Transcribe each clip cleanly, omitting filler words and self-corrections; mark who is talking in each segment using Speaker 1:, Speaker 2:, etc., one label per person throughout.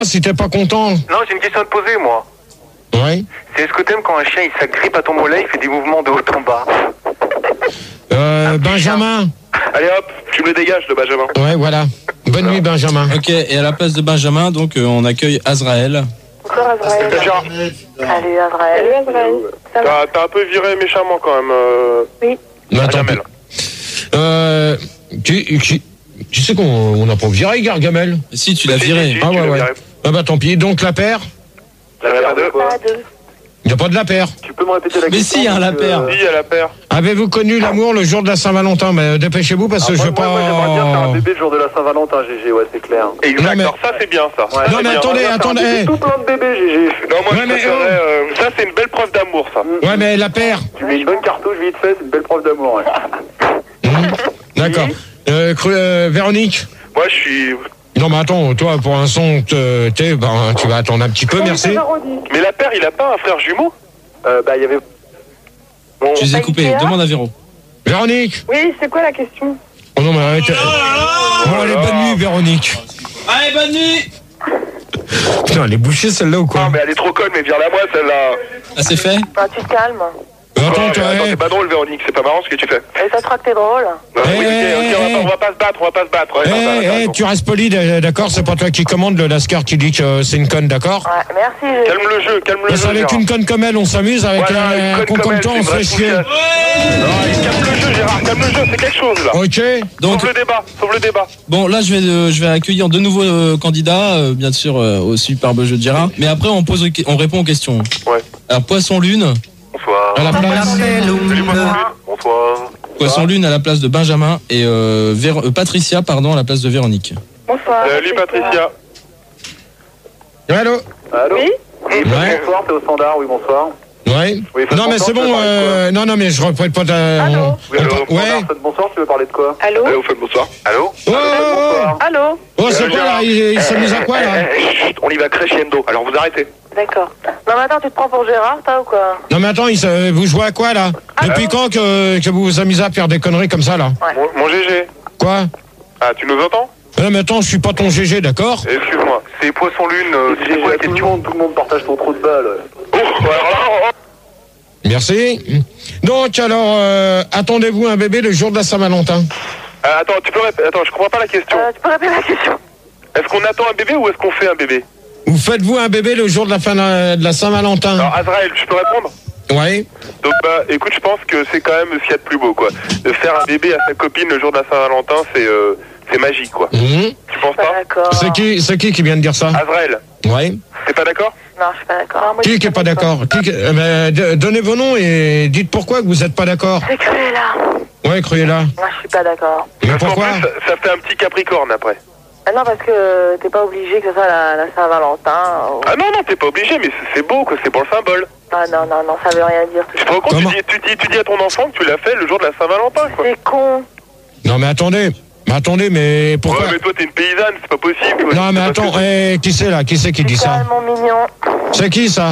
Speaker 1: si t'es pas content.
Speaker 2: Non, j'ai une question à te poser, moi.
Speaker 1: Ouais.
Speaker 2: C'est est-ce que t'aimes quand un chien il s'agrippe à ton mollet, il fait des mouvements de haut en bas?
Speaker 1: Benjamin.
Speaker 2: Allez hop, tu me le dégages, le Benjamin.
Speaker 1: Ouais, voilà. Bonne nuit, Benjamin.
Speaker 3: Ok, et à la place de Benjamin, donc on accueille Azraël.
Speaker 4: Bonsoir Azraël. Salut Azraël. Ça va?
Speaker 2: T'as un peu viré méchamment quand même.
Speaker 4: Oui.
Speaker 2: Gargamel.
Speaker 1: Tu sais qu'on n'a pas viré Gargamel.
Speaker 3: Si, tu l'as viré.
Speaker 1: Ah ouais. Ah bah tant pis. Donc la paire.
Speaker 2: La paire de quoi?
Speaker 1: Il n'y a pas de la paire.
Speaker 2: Tu peux me répéter la question?
Speaker 3: Mais si, il y a la paire.
Speaker 2: Si, il y a la paire.
Speaker 1: Avez-vous connu l'amour le jour de la Saint-Valentin? Mais dépêchez-vous parce que je veux pas...
Speaker 2: Moi, j'aimerais bien faire un bébé le jour de la Saint-Valentin, GG, ouais, c'est clair. Exact,
Speaker 1: Non, mais...
Speaker 2: alors ça, c'est bien, ça. Ouais,
Speaker 1: non, mais attendez.
Speaker 2: Tout plein de bébés, GG. Non, moi, je préférerais... ça, c'est une belle preuve d'amour, ça.
Speaker 1: Ouais, mais la paire...
Speaker 2: Tu mets une bonne cartouche vite fait, c'est une belle preuve d'amour, ouais.
Speaker 1: D'accord. Véronique?
Speaker 2: Moi, je suis...
Speaker 1: Non, mais attends, toi, pour un son, tu vas attendre un petit peu, merci.
Speaker 2: Mais la paire, il a pas un frère jumeau? Il y avait...
Speaker 3: Bon, je les ai coupés, demande à Véro.
Speaker 1: Véronique?
Speaker 4: Oui, c'est quoi la question?
Speaker 1: Oh non, mais arrête. Bon, allez, bonne nuit, Véronique.
Speaker 3: Allez, bonne nuit.
Speaker 1: Putain, elle est bouchée, celle-là, ou quoi?
Speaker 2: Non, mais elle est trop conne, mais viens-la moi, celle-là.
Speaker 3: Ah, c'est fait?
Speaker 4: Bah, tu te calmes.
Speaker 1: Attends,
Speaker 2: c'est pas drôle, Véronique, c'est pas marrant ce que tu fais.
Speaker 4: Et ça te croit que t'es drôle?
Speaker 2: On va pas se battre.
Speaker 1: Tu restes poli, d'accord? C'est pas toi qui commande, le Lascar qui dit que c'est une conne, d'accord?
Speaker 4: Ouais, merci.
Speaker 2: Calme le jeu.
Speaker 1: Avec une conne comme elle, on s'amuse, avec un con comme toi, on se fait chier.
Speaker 2: Calme le jeu, Gérard, calme le jeu, c'est quelque chose là.
Speaker 1: Ok.
Speaker 3: Donc,
Speaker 2: sauve le débat.
Speaker 3: Bon, là, je vais accueillir de nouveaux candidats, bien sûr, au superbe jeu de Gérard. Mais après, on répond aux questions.
Speaker 2: Ouais.
Speaker 3: Alors, Poisson Lune.
Speaker 2: Bonsoir.
Speaker 1: À la place.
Speaker 2: Salut, bonsoir.
Speaker 3: Poisson Lune à la place de Benjamin et Patricia, à la place de Véronique.
Speaker 4: Bonsoir.
Speaker 2: Salut, Patricia.
Speaker 1: Allô?
Speaker 4: Oui?
Speaker 2: Bonsoir, c'est au standard, oui, bonsoir.
Speaker 1: Ouais.
Speaker 2: Oui,
Speaker 1: Non, mais c'est bon, non, mais je reprête pas ta...
Speaker 4: Allô?
Speaker 1: Ouais.
Speaker 2: Bonsoir, tu veux parler de quoi?
Speaker 4: Allô?
Speaker 2: Allô, faites bonsoir. Allô?
Speaker 4: Allô?
Speaker 1: Oh, c'est quoi, là? Il s'amuse à quoi, là?
Speaker 2: On y va crescendo, alors vous arrêtez.
Speaker 4: D'accord. Non, mais attends, tu te prends pour Gérard, toi, ou quoi?
Speaker 1: Non, mais attends, vous jouez à quoi, là? Depuis quand que vous vous amusez à faire des conneries comme ça, là?
Speaker 2: Mon GG.
Speaker 1: Quoi?
Speaker 2: Ah, tu nous entends?
Speaker 1: Non, mais attends, je suis pas ton GG, d'accord?
Speaker 2: Excuse-moi, c'est Poisson Lune, c'est quoi la question? Tout le monde partage ton trou de balle. Oh, alors là...
Speaker 1: Merci. Donc, alors, attendez-vous un bébé le jour de la Saint-Valentin?
Speaker 2: Attends, attends, je comprends pas la question.
Speaker 4: Tu peux répéter la question?
Speaker 2: Est-ce qu'on attend un bébé ou est-ce qu'on fait un bébé?
Speaker 1: Vous faites-vous un bébé le jour de la Saint-Valentin?
Speaker 2: Alors, Azraël, je peux répondre?
Speaker 1: Ouais.
Speaker 2: Donc, écoute, je pense que c'est quand même ce qu'il y a de plus beau, quoi. De faire un bébé à sa copine le jour de la Saint-Valentin, c'est magique, quoi. Tu penses pas?
Speaker 4: D'accord.
Speaker 1: C'est qui vient de dire ça?
Speaker 2: Azraël.
Speaker 1: Ouais.
Speaker 2: T'es pas d'accord?
Speaker 4: Non, je suis pas d'accord.
Speaker 1: Qui est pas d'accord? Donnez vos noms et dites pourquoi que vous êtes pas d'accord.
Speaker 4: C'est Cruella.
Speaker 1: Ouais, Cruella.
Speaker 4: Moi, je suis pas d'accord.
Speaker 1: Mais
Speaker 2: Parce qu'en
Speaker 1: pourquoi?
Speaker 2: plus, ça fait un petit Capricorne après.
Speaker 4: Ah non, parce que t'es pas obligé que ce soit la Saint-Valentin.
Speaker 2: Ah non, t'es pas obligé, mais c'est beau, quoi, c'est pour le symbole.
Speaker 4: Ah non, ça veut rien dire.
Speaker 2: Tu te rends compte, tu dis à ton enfant que tu l'as fait le jour de la Saint-Valentin, quoi.
Speaker 4: C'est con.
Speaker 1: Non, mais attendez, mais pourquoi?
Speaker 2: Ouais, mais toi, t'es une paysanne, c'est pas possible. Quoi.
Speaker 1: Non, mais attends, qui c'est là? Qui c'est qui dit ça?
Speaker 4: C'est mon mignon.
Speaker 1: C'est qui ça?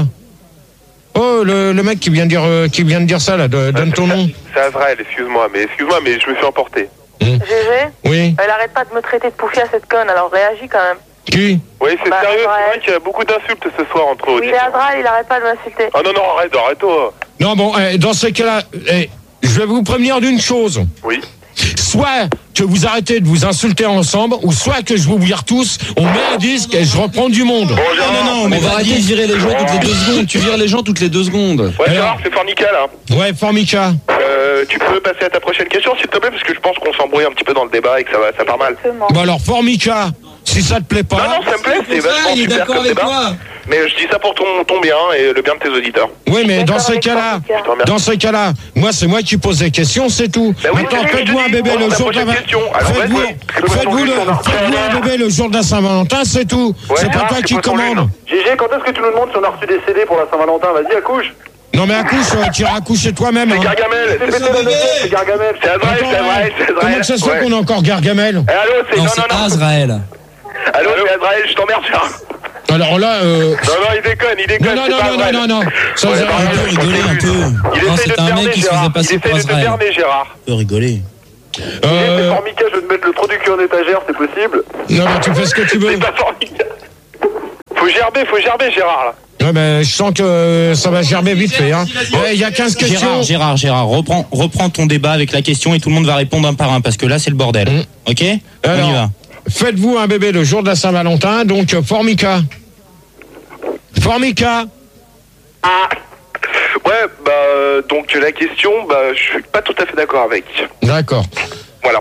Speaker 1: Oh, le mec qui vient de dire ça là, donne ton nom.
Speaker 2: C'est Azraël, excuse-moi, mais je me suis emporté.
Speaker 4: GG?
Speaker 1: Oui.
Speaker 4: Elle arrête pas de me traiter de poufia cette conne, alors réagis quand même.
Speaker 1: Qui?
Speaker 2: Oui, c'est sérieux, c'est
Speaker 4: Azraël.
Speaker 2: vrai qu'il y a beaucoup d'insultes ce soir entre eux.
Speaker 4: Oui, c'est Azraël, il arrête pas de m'insulter.
Speaker 2: Ah non, arrête-toi.
Speaker 1: Non, bon, dans ces cas-là, je vais vous prévenir d'une chose.
Speaker 2: Oui.
Speaker 1: Soit que vous arrêtez de vous insulter ensemble, ou soit que je vous vire tous, on met un disque et je reprends du monde.
Speaker 2: Bon, Gérard,
Speaker 3: Non, mais on va arrêter de virer les gens toutes les 2 secondes. Tu vires les gens toutes les 2 secondes.
Speaker 2: Ouais, Gérard, c'est Fornica, là.
Speaker 1: Ouais, Formica.
Speaker 2: Tu peux passer à ta prochaine question, s'il te plaît, parce que je pense qu'on s'embrouille un petit peu dans le débat et que ça part mal.
Speaker 1: Bon alors, Formica, si ça te plaît pas...
Speaker 2: Non, ça me plaît, c'est vachement
Speaker 3: il est
Speaker 2: super
Speaker 3: d'accord
Speaker 2: comme
Speaker 3: avec
Speaker 2: débat.
Speaker 3: toi.
Speaker 2: Mais je dis ça pour ton bien et le bien de tes auditeurs.
Speaker 1: Oui, mais dans ces
Speaker 4: D'accord avec
Speaker 1: cas-là, moi, c'est moi qui pose des questions, c'est tout.
Speaker 2: Bah oui,
Speaker 1: Maintenant,
Speaker 2: je
Speaker 1: faites-vous
Speaker 2: te
Speaker 1: un
Speaker 2: dis,
Speaker 1: bébé
Speaker 2: bon,
Speaker 1: le
Speaker 2: la
Speaker 1: jour de la...
Speaker 2: prochaine question. Alors,
Speaker 1: Faites-vous un bébé le jour de la Saint-Valentin, c'est tout.
Speaker 2: Ouais,
Speaker 1: C'est pas
Speaker 2: Gérard,
Speaker 1: toi
Speaker 2: c'est
Speaker 1: qui
Speaker 2: Poisson
Speaker 1: commande.
Speaker 2: Lune. GG, quand est-ce que tu nous demandes si on a reçu des CD pour la Saint-Valentin? Vas-y, accouche.
Speaker 1: Non, mais accouche, tu iras accoucher toi-même.
Speaker 2: C'est
Speaker 1: Hein.
Speaker 2: Gargamel, c'est Gargamel, c'est Azraël.
Speaker 1: Comment ça se fait qu'on a encore Gargamel?
Speaker 2: Allô, c'est...
Speaker 3: Non, c'est Azraël.
Speaker 2: Allô, c'est Azraël, je t'emmerde, Gérard.
Speaker 1: Alors là...
Speaker 2: Non, il déconne.
Speaker 1: Non. Ça,
Speaker 2: Ouais,
Speaker 1: ça,
Speaker 3: On peut rigoler un peu.
Speaker 2: Il
Speaker 3: Non,
Speaker 2: essaye de
Speaker 3: c'est
Speaker 2: te
Speaker 3: un
Speaker 2: berner,
Speaker 3: mec qui se faisait
Speaker 2: Gérard.
Speaker 3: passer
Speaker 2: Il
Speaker 3: pour
Speaker 2: essaye de te
Speaker 3: Azraël.
Speaker 2: berner, Gérard.
Speaker 3: On peut rigoler.
Speaker 2: C'est Formica, je vais te mettre le trou du cul en étagère, c'est possible.
Speaker 1: Non, mais tu fais ce que tu veux.
Speaker 2: C'est pas Formica. Faut gerber, Gérard, là.
Speaker 1: Ouais, ben, je sens que ça va gerber vite fait. Hein. Il y a 15 questions.
Speaker 5: Gérard, reprends ton débat avec la question et tout le monde va répondre un par un parce que là c'est le bordel. Ok ?
Speaker 1: Alors,
Speaker 5: on y va.
Speaker 1: Faites-vous un bébé le jour de la Saint-Valentin, donc Formica.
Speaker 2: Ouais, donc la question, je suis pas tout à fait d'accord avec.
Speaker 1: D'accord.
Speaker 2: Voilà.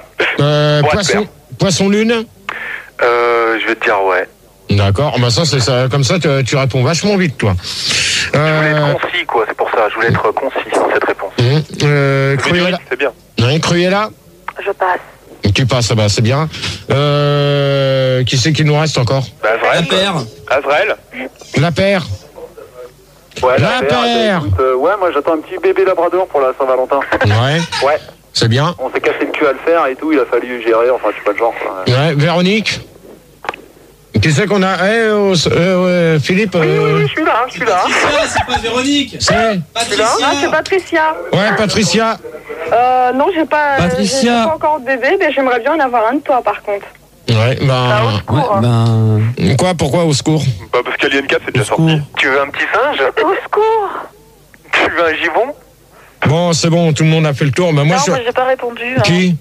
Speaker 1: Poisson lune.
Speaker 2: Je vais te dire ouais.
Speaker 1: D'accord, c'est ça, comme ça tu réponds vachement vite, toi.
Speaker 2: Je voulais être concis, quoi, c'est pour ça, je voulais être concis dans cette réponse.
Speaker 1: Cruella.
Speaker 2: C'est bien.
Speaker 1: Oui, Cruella.
Speaker 4: Je passe.
Speaker 1: Tu passes, c'est bien. Qui c'est qui nous reste encore?
Speaker 2: Azrael. Azrael.
Speaker 1: La paire.
Speaker 2: Ouais,
Speaker 1: la paire.
Speaker 2: Écoute, ouais, moi j'attends un petit bébé labrador pour la Saint-Valentin.
Speaker 1: Ouais. C'est bien.
Speaker 2: On s'est cassé le cul à le faire et tout, il a fallu gérer, enfin je suis pas le genre. Quoi.
Speaker 1: Ouais, Véronique. Qui c'est qu'on a Philippe.
Speaker 4: Oui, je suis là.
Speaker 3: Patricia, c'est pas Véronique.
Speaker 1: C'est
Speaker 3: Patricia.
Speaker 4: Ah, c'est Patricia.
Speaker 1: Ouais, Patricia.
Speaker 4: Non, j'ai pas encore de bébé, mais j'aimerais bien en avoir un de toi, par contre.
Speaker 1: Ouais, Quoi, pourquoi au secours?
Speaker 2: Parce qu'Alien 4 c'est déjà sorti. Tu veux un petit singe?
Speaker 4: Au secours.
Speaker 2: Tu veux un gibon?
Speaker 1: Bon, c'est bon, tout le monde a fait le tour. Moi,
Speaker 4: moi j'ai pas répondu.
Speaker 1: Qui?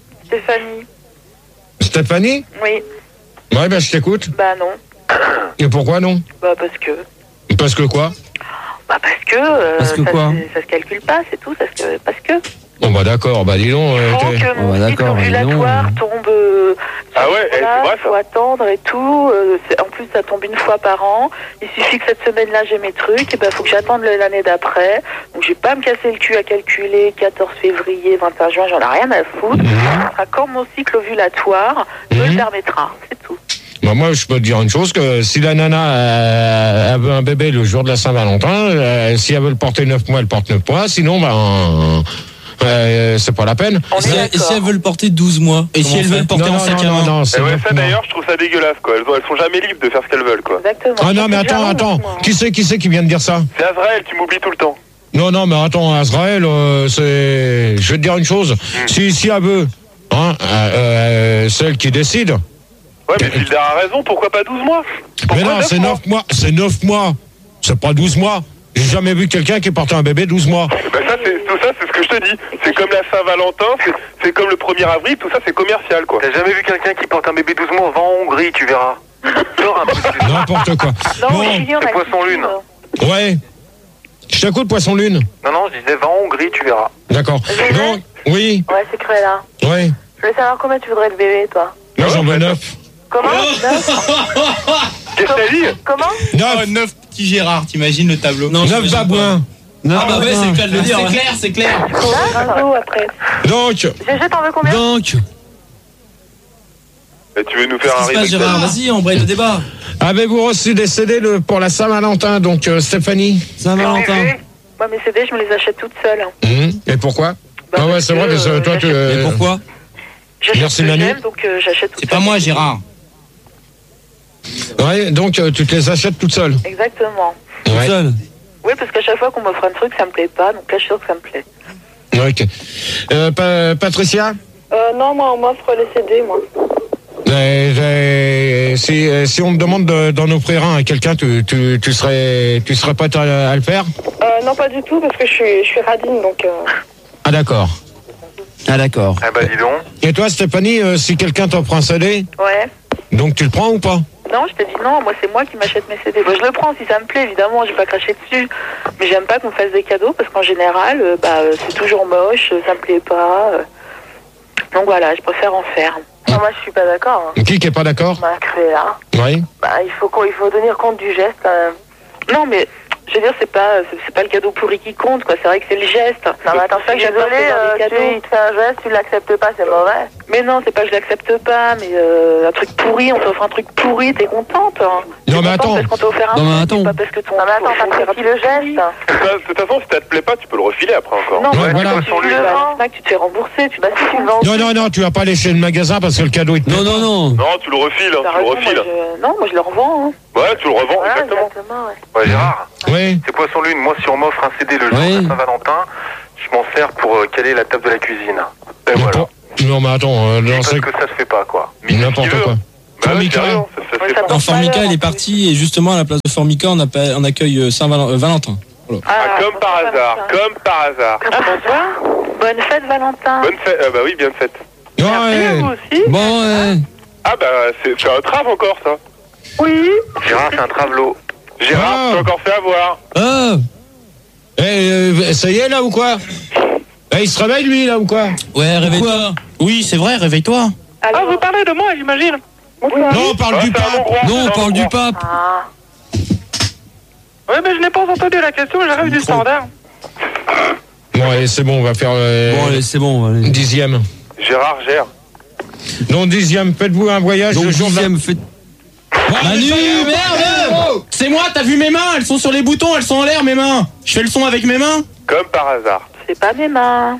Speaker 4: Stéphanie. Oui.
Speaker 1: Ouais, je t'écoute.
Speaker 4: Non.
Speaker 1: Et pourquoi non?
Speaker 4: Parce que.
Speaker 1: Parce que quoi?
Speaker 4: Parce que.
Speaker 3: Parce que quoi?
Speaker 4: Ça se calcule pas, c'est tout. Parce que.
Speaker 1: Bon d'accord, dis donc.
Speaker 4: Faut que mon cycle ovulatoire tombe.
Speaker 2: Ah ouais, c'est vrai ça.
Speaker 4: Faut attendre et tout. En plus, ça tombe une fois par an. Il suffit que cette semaine-là j'ai mes trucs. Et faut que j'attende l'année d'après. Donc j'ai pas à me casser le cul à calculer 14 février, 21 juin. J'en ai rien à foutre. Ce sera quand mon cycle ovulatoire me le permettra. C'est tout.
Speaker 1: Moi, je peux te dire une chose, que si la nana elle veut un bébé le jour de la Saint-Valentin, si elle veut le porter 9 mois, elle porte 9 mois. Sinon, c'est pas la peine.
Speaker 3: Et si elle veut le porter 12 mois? Et si elle veut le porter en 5 ans?
Speaker 1: Non,
Speaker 2: ça d'ailleurs, je trouve ça dégueulasse, quoi. Elles sont jamais libres de faire ce qu'elles veulent, quoi.
Speaker 4: Exactement.
Speaker 1: Ah non, mais attends. Qui c'est qui vient de dire ça?
Speaker 2: C'est Azrael, tu m'oublies tout le temps.
Speaker 1: Non, mais attends, Azrael, c'est... Je vais te dire une chose. Si elle veut, celle qui décide...
Speaker 2: Ouais, mais Gilda a raison, pourquoi pas 12 mois?
Speaker 1: Mais non, c'est 9 mois. C'est 9 mois. C'est pas 12 mois. J'ai jamais vu quelqu'un qui portait un bébé 12 mois.
Speaker 2: Tout ça, c'est ce que je te dis. C'est comme la Saint-Valentin, c'est comme le 1er avril, tout ça, c'est commercial, quoi. T'as jamais vu quelqu'un qui porte un bébé 12 mois? Va en Hongrie, tu verras.
Speaker 1: N'importe quoi.
Speaker 2: C'est Poisson Lune.
Speaker 1: Ouais. Je t'écoute, Poisson Lune.
Speaker 2: Non, je disais, va en Hongrie, tu verras.
Speaker 1: D'accord. Donc, oui.
Speaker 4: Ouais, c'est Cruella.
Speaker 1: Ouais.
Speaker 4: Je voulais savoir combien tu voudrais de bébé, toi.
Speaker 1: Moi, j'en veux 9.
Speaker 4: Comment? 9?
Speaker 2: Qu'est-ce que t'as dit?
Speaker 4: Comment?
Speaker 5: 9 petits Gérard, t'imagines le tableau?
Speaker 1: 9 babouins.
Speaker 3: Ah bah ouais, c'est le cas de le dire. C'est clair.
Speaker 4: Après.
Speaker 1: Donc.
Speaker 4: GG, t'en veux combien?
Speaker 2: Et tu veux nous faire un
Speaker 3: remake? Gérard, vas-y, on braille le débat.
Speaker 1: Avez-vous reçu des CD pour la Saint-Valentin, donc Stéphanie?
Speaker 3: Saint-Valentin.
Speaker 4: Ouais, mes CD, je me les achète toute seule.
Speaker 1: Et pourquoi? Ah ouais, c'est vrai, parce que toi, tu...
Speaker 3: Et pourquoi?
Speaker 4: Merci Manu. Donc j'achète toute seule.
Speaker 5: C'est pas moi, Gérard.
Speaker 1: Ouais, donc tu te les achètes toute seule.
Speaker 4: Exactement.
Speaker 3: Toute seule?
Speaker 4: Oui, parce qu'à chaque fois qu'on m'offre un truc, ça me plaît pas, donc là, je suis sûre que ça me plaît.
Speaker 1: Ok. Patricia?
Speaker 4: Non, moi, on m'offre les CD, moi.
Speaker 1: Si on me demande d'en offrir un à quelqu'un, tu serais prête à le faire?
Speaker 4: Non, pas du tout, parce que je suis radine, donc...
Speaker 1: Ah d'accord.
Speaker 3: Ah d'accord.
Speaker 2: Ah bah dis donc.
Speaker 1: Et toi, Stéphanie, si quelqu'un t'offre un CD,
Speaker 4: Ouais.
Speaker 1: donc tu le prends ou pas?
Speaker 4: Non, je te dis non, moi c'est moi qui m'achète mes CD. Je le prends si ça me plaît, évidemment, j'ai pas craché dessus. Mais j'aime pas qu'on me fasse des cadeaux, parce qu'en général, c'est toujours moche, ça me plaît pas. Donc voilà, je préfère en faire. Non, moi je suis pas d'accord.
Speaker 1: Qui est pas d'accord?
Speaker 4: Cruella.
Speaker 1: Oui.
Speaker 4: Il faut tenir compte du geste. Non, mais... Je veux dire, c'est pas le cadeau pourri qui compte, quoi. C'est vrai que c'est le geste. Non, mais attends, je suis désolée, il te fait un geste, tu l'acceptes pas, c'est mauvais. Mais non, c'est pas que je l'accepte pas, mais un truc pourri, on t'offre un truc pourri, t'es contente. Hein.
Speaker 1: Non, mais attends.
Speaker 4: Parce qu'on t'a offert un truc, c'est pas parce que ton... Non, mais attends, t'apprécies le geste.
Speaker 2: De toute façon, si ça te plaît pas, tu peux le refiler après encore.
Speaker 4: Non,
Speaker 1: ouais, voilà.
Speaker 4: tu le vends, tu te fais rembourser, tu vas si tu le vends.
Speaker 1: Non, tu vas pas aller chez le magasin parce que le cadeau est...
Speaker 3: Non.
Speaker 2: Non, tu le refiles, tu le refiles.
Speaker 4: Non, moi je le revends.
Speaker 2: Ouais, tu le revends, exactement. Ouais, Gérard.
Speaker 1: Oui.
Speaker 2: C'est Poisson Lune. Moi, si on m'offre un CD le jour de Saint-Valentin, je m'en sers pour caler la table de la cuisine. Et voilà.
Speaker 1: Non, mais attends,
Speaker 2: parce que ça se fait pas, quoi. Mais
Speaker 1: n'importe quoi. Formica.
Speaker 3: Non, Formica, il est parti et justement à la place de Formica, on accueille Saint-Valentin. Voilà.
Speaker 2: Comme par hasard.
Speaker 4: Bonsoir. Bonne fête, Valentin.
Speaker 2: Bonne fête. Bah oui, bien fête.
Speaker 1: Ouais.
Speaker 4: Vous aussi.
Speaker 3: Bon,
Speaker 2: Ah bah c'est un trave encore ça.
Speaker 4: Oui.
Speaker 2: Gérard, c'est un travelot. Gérard, tu t'es encore fait avoir.
Speaker 1: Ça y est là ou quoi? Il se réveille lui là ou quoi?
Speaker 3: ouais, réveille-toi.
Speaker 5: Oui, c'est vrai, réveille-toi.
Speaker 4: Alors,
Speaker 6: vous parlez de moi, j'imagine.
Speaker 1: Non, on parle du pape.
Speaker 3: Non, on parle du pape.
Speaker 6: Ouais, mais je n'ai pas entendu la question, j'arrive du standard.
Speaker 1: Bon, allez, c'est bon, on va faire
Speaker 3: Bon, allez, c'est bon. Allez.
Speaker 1: 10e.
Speaker 2: Gérard gère.
Speaker 1: Non, 10e, faites-vous un voyage
Speaker 3: Donc,
Speaker 1: le jour de la...
Speaker 3: 10e, fait... Manu, merde!
Speaker 5: C'est moi, t'as vu mes mains? Elles sont sur les boutons, elles sont en l'air, mes mains. Je fais le son avec mes mains?
Speaker 2: Comme par hasard.
Speaker 4: C'est pas mes mains.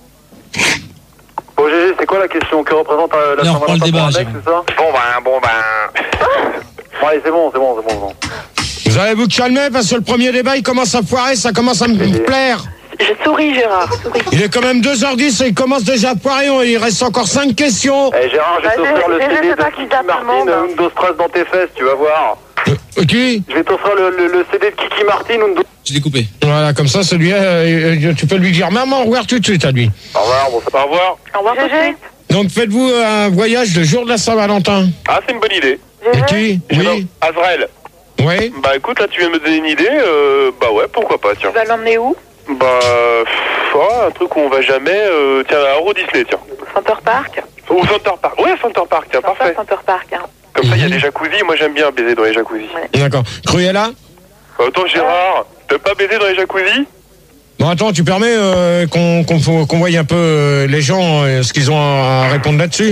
Speaker 7: Bon GG, c'est quoi la question? Que représente la
Speaker 3: Non, on reprend le débat,
Speaker 7: Saint-Valentin pour un mec, c'est ça?
Speaker 2: Bon ben.
Speaker 7: Bon allez, c'est bon.
Speaker 1: Vous allez vous calmer parce que le premier débat il commence à foirer, ça commence à me plaire.
Speaker 4: Je souris, Gérard. Souris.
Speaker 1: Il est quand même 2h10 et il commence déjà à foirer, il reste encore 5 questions.
Speaker 7: Eh Gérard, je vais t'offrir le CD de Kiki Martin, Windows 13 dans tes fesses, tu vas voir.
Speaker 1: Qui?
Speaker 7: Je vais t'offrir le CD de Kiki Martin, Windows...
Speaker 3: Je l'ai coupé.
Speaker 1: Voilà, comme ça, celui-là, tu peux lui dire maman, au revoir tout de suite à lui.
Speaker 7: Au revoir, bon ça
Speaker 2: Au revoir.
Speaker 4: Au revoir, GG.
Speaker 1: Donc faites-vous un voyage le jour de la Saint-Valentin.
Speaker 2: Ah, c'est une bonne idée.
Speaker 1: Et qui? Oui.
Speaker 2: Azrael.
Speaker 1: Oui.
Speaker 2: Bah écoute, là tu viens de me donner une idée, bah ouais, pourquoi pas, tiens.
Speaker 4: Tu vas l'emmener où?
Speaker 2: Bah, un truc où on va jamais, tiens, à Euro Disney, tiens.
Speaker 4: Center Park.
Speaker 2: Ou Center Park, ouais, Center Park, tiens, parfait.
Speaker 4: Center Park, hein.
Speaker 2: Comme ça, il y a des jacuzzis, moi j'aime bien baiser dans les jacuzzis.
Speaker 1: D'accord. Cruella?
Speaker 2: Attends, Gérard, t'aimes pas baiser dans les jacuzzis?
Speaker 1: Bon, attends, tu permets qu'on voie un peu les gens, ce qu'ils ont à répondre là-dessus?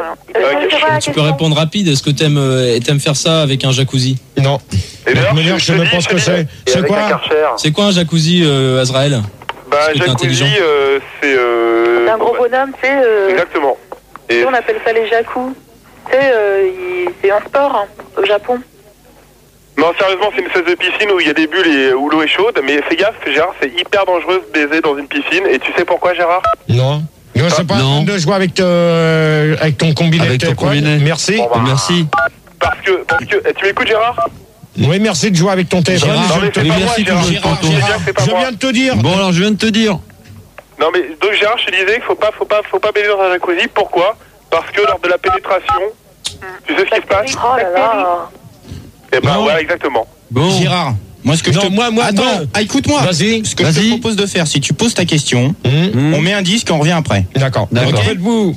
Speaker 3: Tu peux répondre rapide. Est-ce que t'aimes faire ça avec un jacuzzi?
Speaker 1: Non.
Speaker 2: Et d'ailleurs,
Speaker 1: je sais même pas ce que c'est. C'est quoi?
Speaker 3: C'est quoi un jacuzzi, Azrael?
Speaker 2: Bah, jacuzzi, c'est...
Speaker 4: C'est un gros bonhomme, tu sais.
Speaker 2: Exactement. Et
Speaker 4: on appelle ça les jacous. Tu sais, c'est un sport hein, au Japon.
Speaker 2: non, sérieusement, c'est une espèce de piscine où il y a des bulles et où l'eau est chaude, mais fais gaffe, Gérard, c'est hyper dangereux de baiser dans une piscine, et tu sais pourquoi, Gérard?
Speaker 1: Non. Non, c'est pas
Speaker 3: non.
Speaker 1: de jouer avec ton combiné.
Speaker 3: Avec ton combiné.
Speaker 1: Merci.
Speaker 2: Bon, bah,
Speaker 3: Merci.
Speaker 2: Parce que, tu m'écoutes, Gérard?
Speaker 1: Oui, merci de jouer avec ton téléphone.
Speaker 3: Gérard,
Speaker 2: Non, mais c'est pas moi,
Speaker 3: merci
Speaker 2: Gérard.
Speaker 3: pour le
Speaker 2: Gérard,
Speaker 3: canton.
Speaker 2: je sais bien que c'est pas
Speaker 1: Je
Speaker 2: moi.
Speaker 1: viens de te dire.
Speaker 3: Bon, alors je viens de te dire.
Speaker 2: Non, mais donc Gérard, je te disais qu'il faut pas baiser dans un jacuzzi. Pourquoi? Parce que lors de la pénétration, tu sais ce qui se passe?
Speaker 4: Oh là là.
Speaker 2: Eh ben,
Speaker 1: Non.
Speaker 2: ouais, exactement.
Speaker 3: Bon.
Speaker 5: Gérard, moi ce que
Speaker 1: Non,
Speaker 5: je te...
Speaker 1: moi,
Speaker 5: Attends,
Speaker 1: moi.
Speaker 5: écoute-moi.
Speaker 1: Vas-y.
Speaker 5: Ce que je te propose de faire, si tu poses ta question, on met un disque et on revient après.
Speaker 1: D'accord.
Speaker 3: D'accord.
Speaker 1: Donc faites-vous.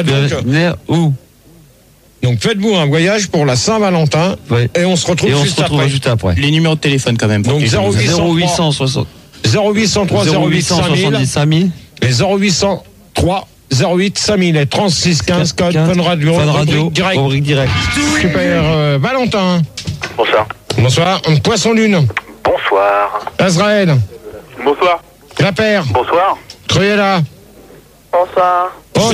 Speaker 1: Donc faites-vous un voyage pour la Saint-Valentin et on se retrouve juste après.
Speaker 5: Les numéros de téléphone quand même.
Speaker 1: Donc
Speaker 3: 0860
Speaker 1: 0803 08 5000 et 0803 08 5000 et 36 15 code Fun Radio.
Speaker 3: rubrique direct.
Speaker 1: Super. Valentin.
Speaker 7: Bonsoir.
Speaker 1: Bonsoir. Poisson Lune.
Speaker 7: Bonsoir.
Speaker 1: Azrael.
Speaker 2: Bonsoir.
Speaker 1: La Paire.
Speaker 7: Bonsoir.
Speaker 1: Cruella.
Speaker 4: Bonsoir.
Speaker 1: Oh,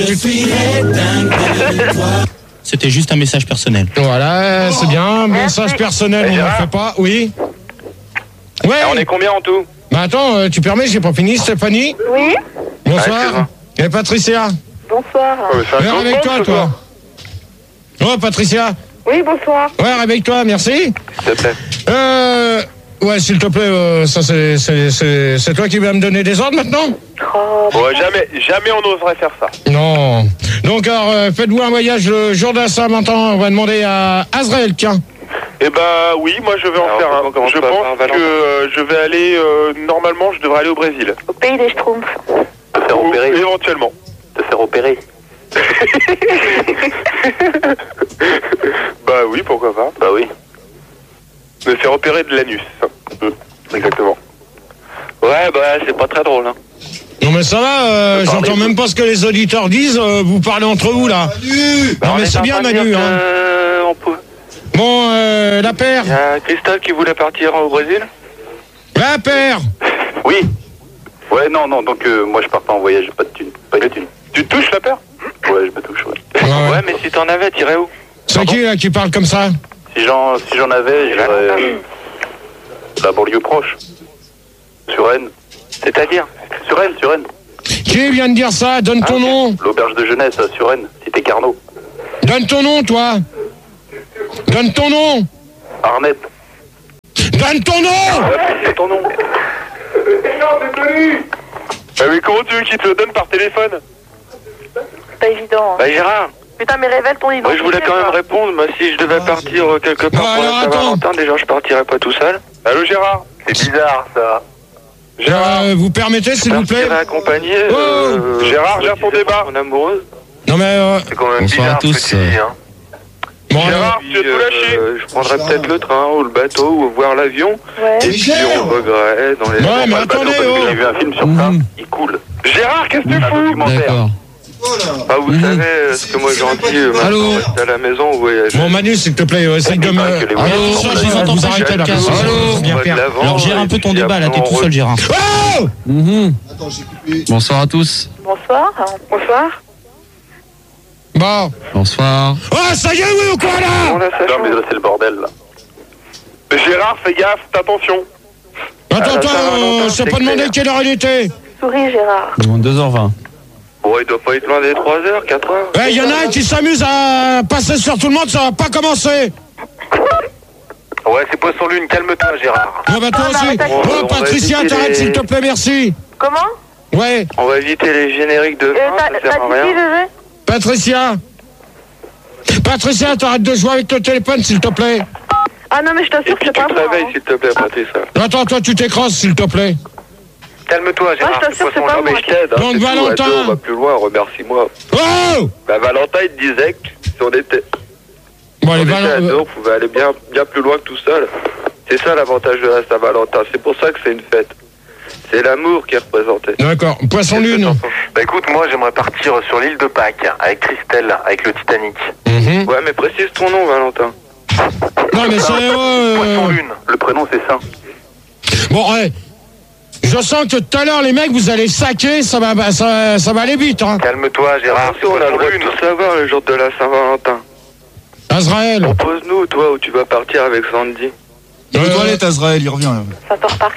Speaker 5: C'était juste un message personnel.
Speaker 1: voilà, c'est bien. Message personnel, on ne le fait pas. Oui. Ouais.
Speaker 2: On est combien en tout?
Speaker 1: Bah attends, tu permets, j'ai pas fini. Stéphanie.
Speaker 4: Oui.
Speaker 1: Bonsoir. Et Patricia.
Speaker 4: Bonsoir.
Speaker 1: Réveille-toi, toi. Oh, Patricia.
Speaker 4: Oui, bonsoir.
Speaker 1: Ouais, réveille-toi, merci.
Speaker 2: S'il te plaît.
Speaker 1: Ouais, s'il te plaît, ça c'est toi qui vas me donner des ordres maintenant?
Speaker 4: Oh,
Speaker 2: Bon, jamais on oserait faire ça.
Speaker 1: Non. Donc, alors, faites-vous un voyage le jour de la Saint-Valentin. On va demander à Azrael, tiens.
Speaker 2: Eh ben oui, moi je vais en faire un. Je pense que je vais aller, normalement je devrais aller au Brésil.
Speaker 4: au pays des Schtroumpfs.
Speaker 7: Te faire opérer.
Speaker 2: Éventuellement.
Speaker 7: Te faire opérer.
Speaker 2: Bah oui, pourquoi pas.
Speaker 7: Bah oui.
Speaker 2: Me faire opérer de l'anus. Exactement.
Speaker 7: Ouais, bah c'est pas très drôle, hein.
Speaker 1: Non mais ça va, j'entends même pas ce que les auditeurs disent, vous parlez entre vous là. Non mais c'est bien Manu, hein. Bon, La Paire.
Speaker 2: Il y a Christophe qui voulait partir au Brésil.
Speaker 1: La Paire.
Speaker 7: Oui. Ouais, non, donc moi je pars pas en voyage, pas de thune. Pas de thune.
Speaker 2: Tu te touches la paire?
Speaker 7: Ouais, je me touche, ouais.
Speaker 1: Ouais.
Speaker 2: mais si t'en avais, t'irais où?
Speaker 1: C'est qui là qui parle comme ça?
Speaker 7: Si j'en avais, j'irais la banlieue proche. Sur Rennes.
Speaker 2: C'est-à-dire?
Speaker 7: Sur Rennes.
Speaker 1: Qui vient de dire ça? Donne ton nom.
Speaker 7: L'auberge de jeunesse à Suresnes, cité Carnot.
Speaker 1: Donne ton nom toi. Donne ton nom.
Speaker 7: Arnett.
Speaker 1: Donne ton nom.
Speaker 7: C'est ton nom.
Speaker 2: Mais comment tu veux qu'il te le donne par téléphone?
Speaker 4: Pas évident.
Speaker 7: Bah Gérard.
Speaker 4: Putain, mais révèle ton identité.
Speaker 7: Moi je voulais quand même répondre, mais si je devais partir quelque part pour la Saint-Valentin, déjà je partirais pas tout seul.
Speaker 2: Allô Gérard?
Speaker 7: C'est bizarre ça.
Speaker 2: Gérard,
Speaker 1: vous permettez, s'il vous plaît?
Speaker 7: Je partirais accompagné.
Speaker 2: Gérard, gère ton débat.
Speaker 7: Mon amoureuse.
Speaker 1: Non mais
Speaker 7: c'est quand même
Speaker 3: bonsoir
Speaker 7: bizarre
Speaker 3: à tous.
Speaker 7: ce que tu dis, hein.
Speaker 1: Bon,
Speaker 2: Gérard, tu as tout lâché.
Speaker 7: Je prendrais peut-être le train ou le bateau ou voir l'avion.
Speaker 4: Ouais.
Speaker 7: Et puis on voguerait dans les...
Speaker 1: Ouais, mais attendez,
Speaker 7: J'ai vu un film sur ça, il coule.
Speaker 2: Gérard, qu'est-ce que tu
Speaker 7: Un
Speaker 2: fous?
Speaker 7: documentaire.
Speaker 3: D'accord.
Speaker 7: Bah vous savez, ce que moi gentil,
Speaker 1: Allô
Speaker 7: maintenant rester à la maison, vous voyagez.
Speaker 1: Bon Manu, s'il te plaît, essaye de me...
Speaker 7: que les
Speaker 1: Allô,
Speaker 7: voyages sont
Speaker 1: je vous
Speaker 7: pas
Speaker 1: entends
Speaker 7: des
Speaker 1: pas, arrêtez là.
Speaker 5: casque.
Speaker 1: Allô, bien faire.
Speaker 5: Alors gère un peu ton débat là, t'es tout seul Gérard.
Speaker 1: Oh
Speaker 3: Bonsoir à tous.
Speaker 4: Bonsoir. Bonsoir.
Speaker 1: Bon.
Speaker 3: Bonsoir.
Speaker 1: Oh, ça y est, oui ou quoi là?
Speaker 7: On a ça
Speaker 2: Non, mais là, c'est le bordel, là. Gérard, fais gaffe, fais attention.
Speaker 1: Attends,
Speaker 7: Saint-Valentin,
Speaker 1: je t'ai
Speaker 7: c'est
Speaker 1: pas demandé
Speaker 7: clair.
Speaker 1: quelle heure il était.
Speaker 4: Souris, Gérard.
Speaker 3: 2h20.
Speaker 7: Bon, il doit pas être loin des 3h, 4h.
Speaker 1: Il y en a un qui s'amuse à passer sur tout le monde, ça va pas commencer.
Speaker 7: Ouais, c'est Poisson Lune, calme-toi Gérard.
Speaker 1: Bon, bah toi
Speaker 4: Ah,
Speaker 1: aussi.
Speaker 4: mais arrête,
Speaker 1: Oh,
Speaker 7: on va
Speaker 1: Patricia,
Speaker 7: éviter
Speaker 1: t'arrêtes
Speaker 7: les-
Speaker 1: s'il te plaît, merci.
Speaker 4: Comment?
Speaker 1: Ouais,
Speaker 7: On va éviter les génériques de fin,
Speaker 4: T'as
Speaker 7: ça
Speaker 4: dit
Speaker 7: sert à
Speaker 4: qui,
Speaker 7: rien.
Speaker 4: Gégé?
Speaker 1: Patricia. Patricia, t'arrêtes de jouer avec le téléphone, s'il te plaît.
Speaker 4: Ah non, mais je
Speaker 7: Et
Speaker 4: t'assure que
Speaker 7: puis
Speaker 4: c'est
Speaker 7: tu
Speaker 4: pas
Speaker 7: te
Speaker 4: moi.
Speaker 7: réveilles
Speaker 4: Hein.
Speaker 7: s'il te plaît, Patricia.
Speaker 1: Attends, toi, tu t'écrasses, s'il te plaît.
Speaker 7: Calme-toi Gérard,
Speaker 4: je t'assure que c'est pas
Speaker 7: mais
Speaker 4: moi.
Speaker 7: je t'aide.
Speaker 1: Donc,
Speaker 7: c'est tout.
Speaker 1: Valentin.
Speaker 7: Attends, on va plus loin, remercie-moi.
Speaker 1: Oh
Speaker 7: Bah Valentin il te disait que si on était,
Speaker 1: Bon,
Speaker 7: on
Speaker 1: allez,
Speaker 7: était à deux,
Speaker 1: va.
Speaker 7: on pouvait aller bien plus loin que tout seul. C'est ça l'avantage de la Saint-Valentin, c'est pour ça que c'est une fête. C'est l'amour qui est représenté.
Speaker 1: D'accord, Poisson
Speaker 7: Qu'est-ce que
Speaker 1: Lune.
Speaker 7: t'en penses? Bah écoute, moi j'aimerais partir sur l'île de Pâques avec Christelle, avec le Titanic.
Speaker 1: Mhm.
Speaker 7: Ouais, mais précise ton nom, Valentin.
Speaker 1: Non, mais c'est...
Speaker 7: Poisson Lune, le prénom c'est ça.
Speaker 1: Bon, ouais. Je sens que tout à l'heure, les mecs, vous allez saquer, ça va aller vite, hein.
Speaker 7: Calme-toi, Gérard. Attention, on a le droit de tout savoir le jour de la Saint-Valentin.
Speaker 1: Azraël.
Speaker 7: Propose-nous, toi, où tu vas partir avec Sandy.
Speaker 8: Il est aux toilettes, Azraël, il revient là.
Speaker 4: Center Park.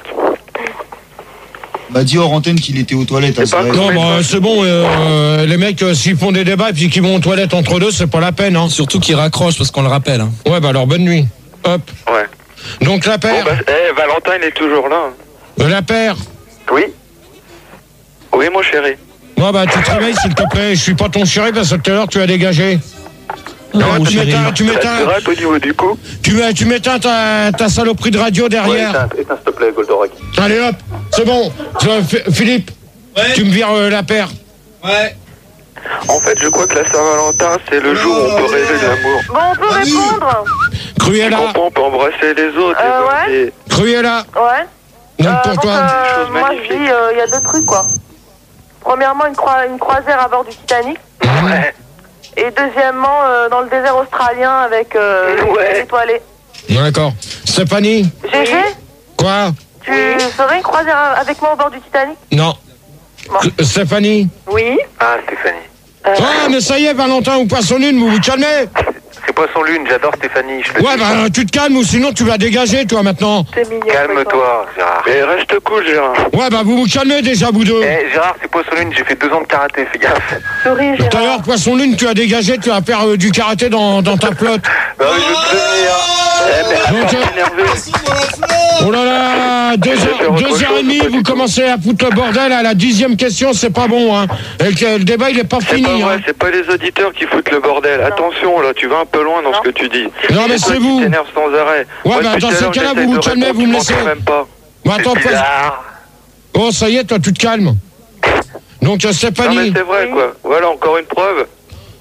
Speaker 8: Bah dis hors antenne qu'il était aux toilettes,
Speaker 7: C'est pas
Speaker 8: Azraël.
Speaker 1: Non, bah, c'est bon, les mecs, s'ils font des débats et puis qu'ils vont aux toilettes entre deux, c'est pas la peine, hein.
Speaker 3: Surtout qu'ils raccrochent parce qu'on le rappelle. Hein.
Speaker 1: Ouais, bah alors, bonne nuit. Hop.
Speaker 7: Ouais.
Speaker 1: Donc, la
Speaker 7: Bon,
Speaker 1: paire.
Speaker 7: bah, Valentin, il est toujours là.
Speaker 1: La paire.
Speaker 7: Oui. Oui, mon chéri.
Speaker 1: Ouais, bah, tu te réveilles, s'il te plaît. Je suis pas ton chéri parce que tout à l'heure, tu as dégagé. Non, tu m'éteins,
Speaker 7: Ça te gratte au niveau du cou.
Speaker 1: tu m'éteins ta saloperie de radio derrière.
Speaker 7: Ouais, éteins, s'il te plaît, Goldorak.
Speaker 1: Allez, hop. C'est bon. Philippe.
Speaker 3: Ouais.
Speaker 1: Tu me vires la paire.
Speaker 3: Ouais.
Speaker 7: En fait, je crois que la Saint-Valentin, c'est le jour où on peut rêver de l'amour.
Speaker 4: Bon, on peut répondre.
Speaker 7: Tu
Speaker 1: Cruella.
Speaker 7: comprends, on peut embrasser les autres.
Speaker 4: Ouais.
Speaker 7: et-
Speaker 1: Cruella.
Speaker 4: Ouais.
Speaker 1: Donc, pour
Speaker 4: Donc,
Speaker 1: toi.
Speaker 7: choses
Speaker 4: moi, je
Speaker 7: magnifiques.
Speaker 4: dis, il y a deux trucs, quoi. Premièrement, une croisière à bord du Titanic.
Speaker 7: Ouais.
Speaker 4: Et deuxièmement, dans le désert australien avec
Speaker 7: Ouais.
Speaker 4: étoilé.
Speaker 1: D'accord. Stéphanie.
Speaker 4: Gégé,
Speaker 1: Quoi?
Speaker 4: tu ferais une croisière avec moi au bord du Titanic?
Speaker 1: Non.
Speaker 4: Bon.
Speaker 1: Stéphanie.
Speaker 4: Oui.
Speaker 7: Ah, Stéphanie.
Speaker 1: Ah, mais ça y est, Valentin ou Poisson Lune, vous vous calmez.
Speaker 7: C'est Poisson Lune, j'adore Stéphanie. Je te
Speaker 1: Ouais, bah, tu te calmes ou sinon tu vas dégager, toi, maintenant.
Speaker 4: C'est mignon.
Speaker 7: Calme-toi, Gérard. Mais reste cool, Gérard.
Speaker 1: Ouais, bah, vous vous calmez déjà, vous deux.
Speaker 7: Gérard, c'est Poisson Lune, j'ai fait 2 ans de karaté, fais gaffe.
Speaker 4: Souris,
Speaker 1: Tout à
Speaker 4: Gérard.
Speaker 1: l'heure, Poisson Lune, tu as dégagé, tu vas faire du karaté dans ta flotte.
Speaker 7: Bah oui, je veux te prévenir. Mais
Speaker 1: Donc,
Speaker 7: attends, énervé.
Speaker 1: Oh là là, 2h30, vous commencez à foutre le bordel à la 10e question, c'est pas bon, hein. Et le débat, il est pas
Speaker 7: C'est
Speaker 1: fini,
Speaker 7: pas vrai,
Speaker 1: hein.
Speaker 7: c'est pas les auditeurs qui foutent le bordel. Attention, là, tu vas un peu loin dans ce que tu dis.
Speaker 1: Non, mais c'est
Speaker 7: toi
Speaker 1: vous.
Speaker 7: qui t'énerves sans arrêt.
Speaker 1: Ouais,
Speaker 7: Moi,
Speaker 1: bah,
Speaker 7: depuis
Speaker 1: dans
Speaker 7: tout à
Speaker 1: ces
Speaker 7: l'heure,
Speaker 1: cas-là,
Speaker 7: j'essaie
Speaker 1: vous
Speaker 7: de
Speaker 1: vous calmez,
Speaker 7: répondre,
Speaker 1: vous me
Speaker 7: tu
Speaker 1: laissez.
Speaker 7: m'entends même pas.
Speaker 1: Bon, attends,
Speaker 7: C'est bizarre.
Speaker 1: Oh, ça y est, toi, tu te calmes. Donc,
Speaker 7: Non, mais
Speaker 1: Stéphanie.
Speaker 7: c'est vrai, quoi. Voilà, encore une preuve.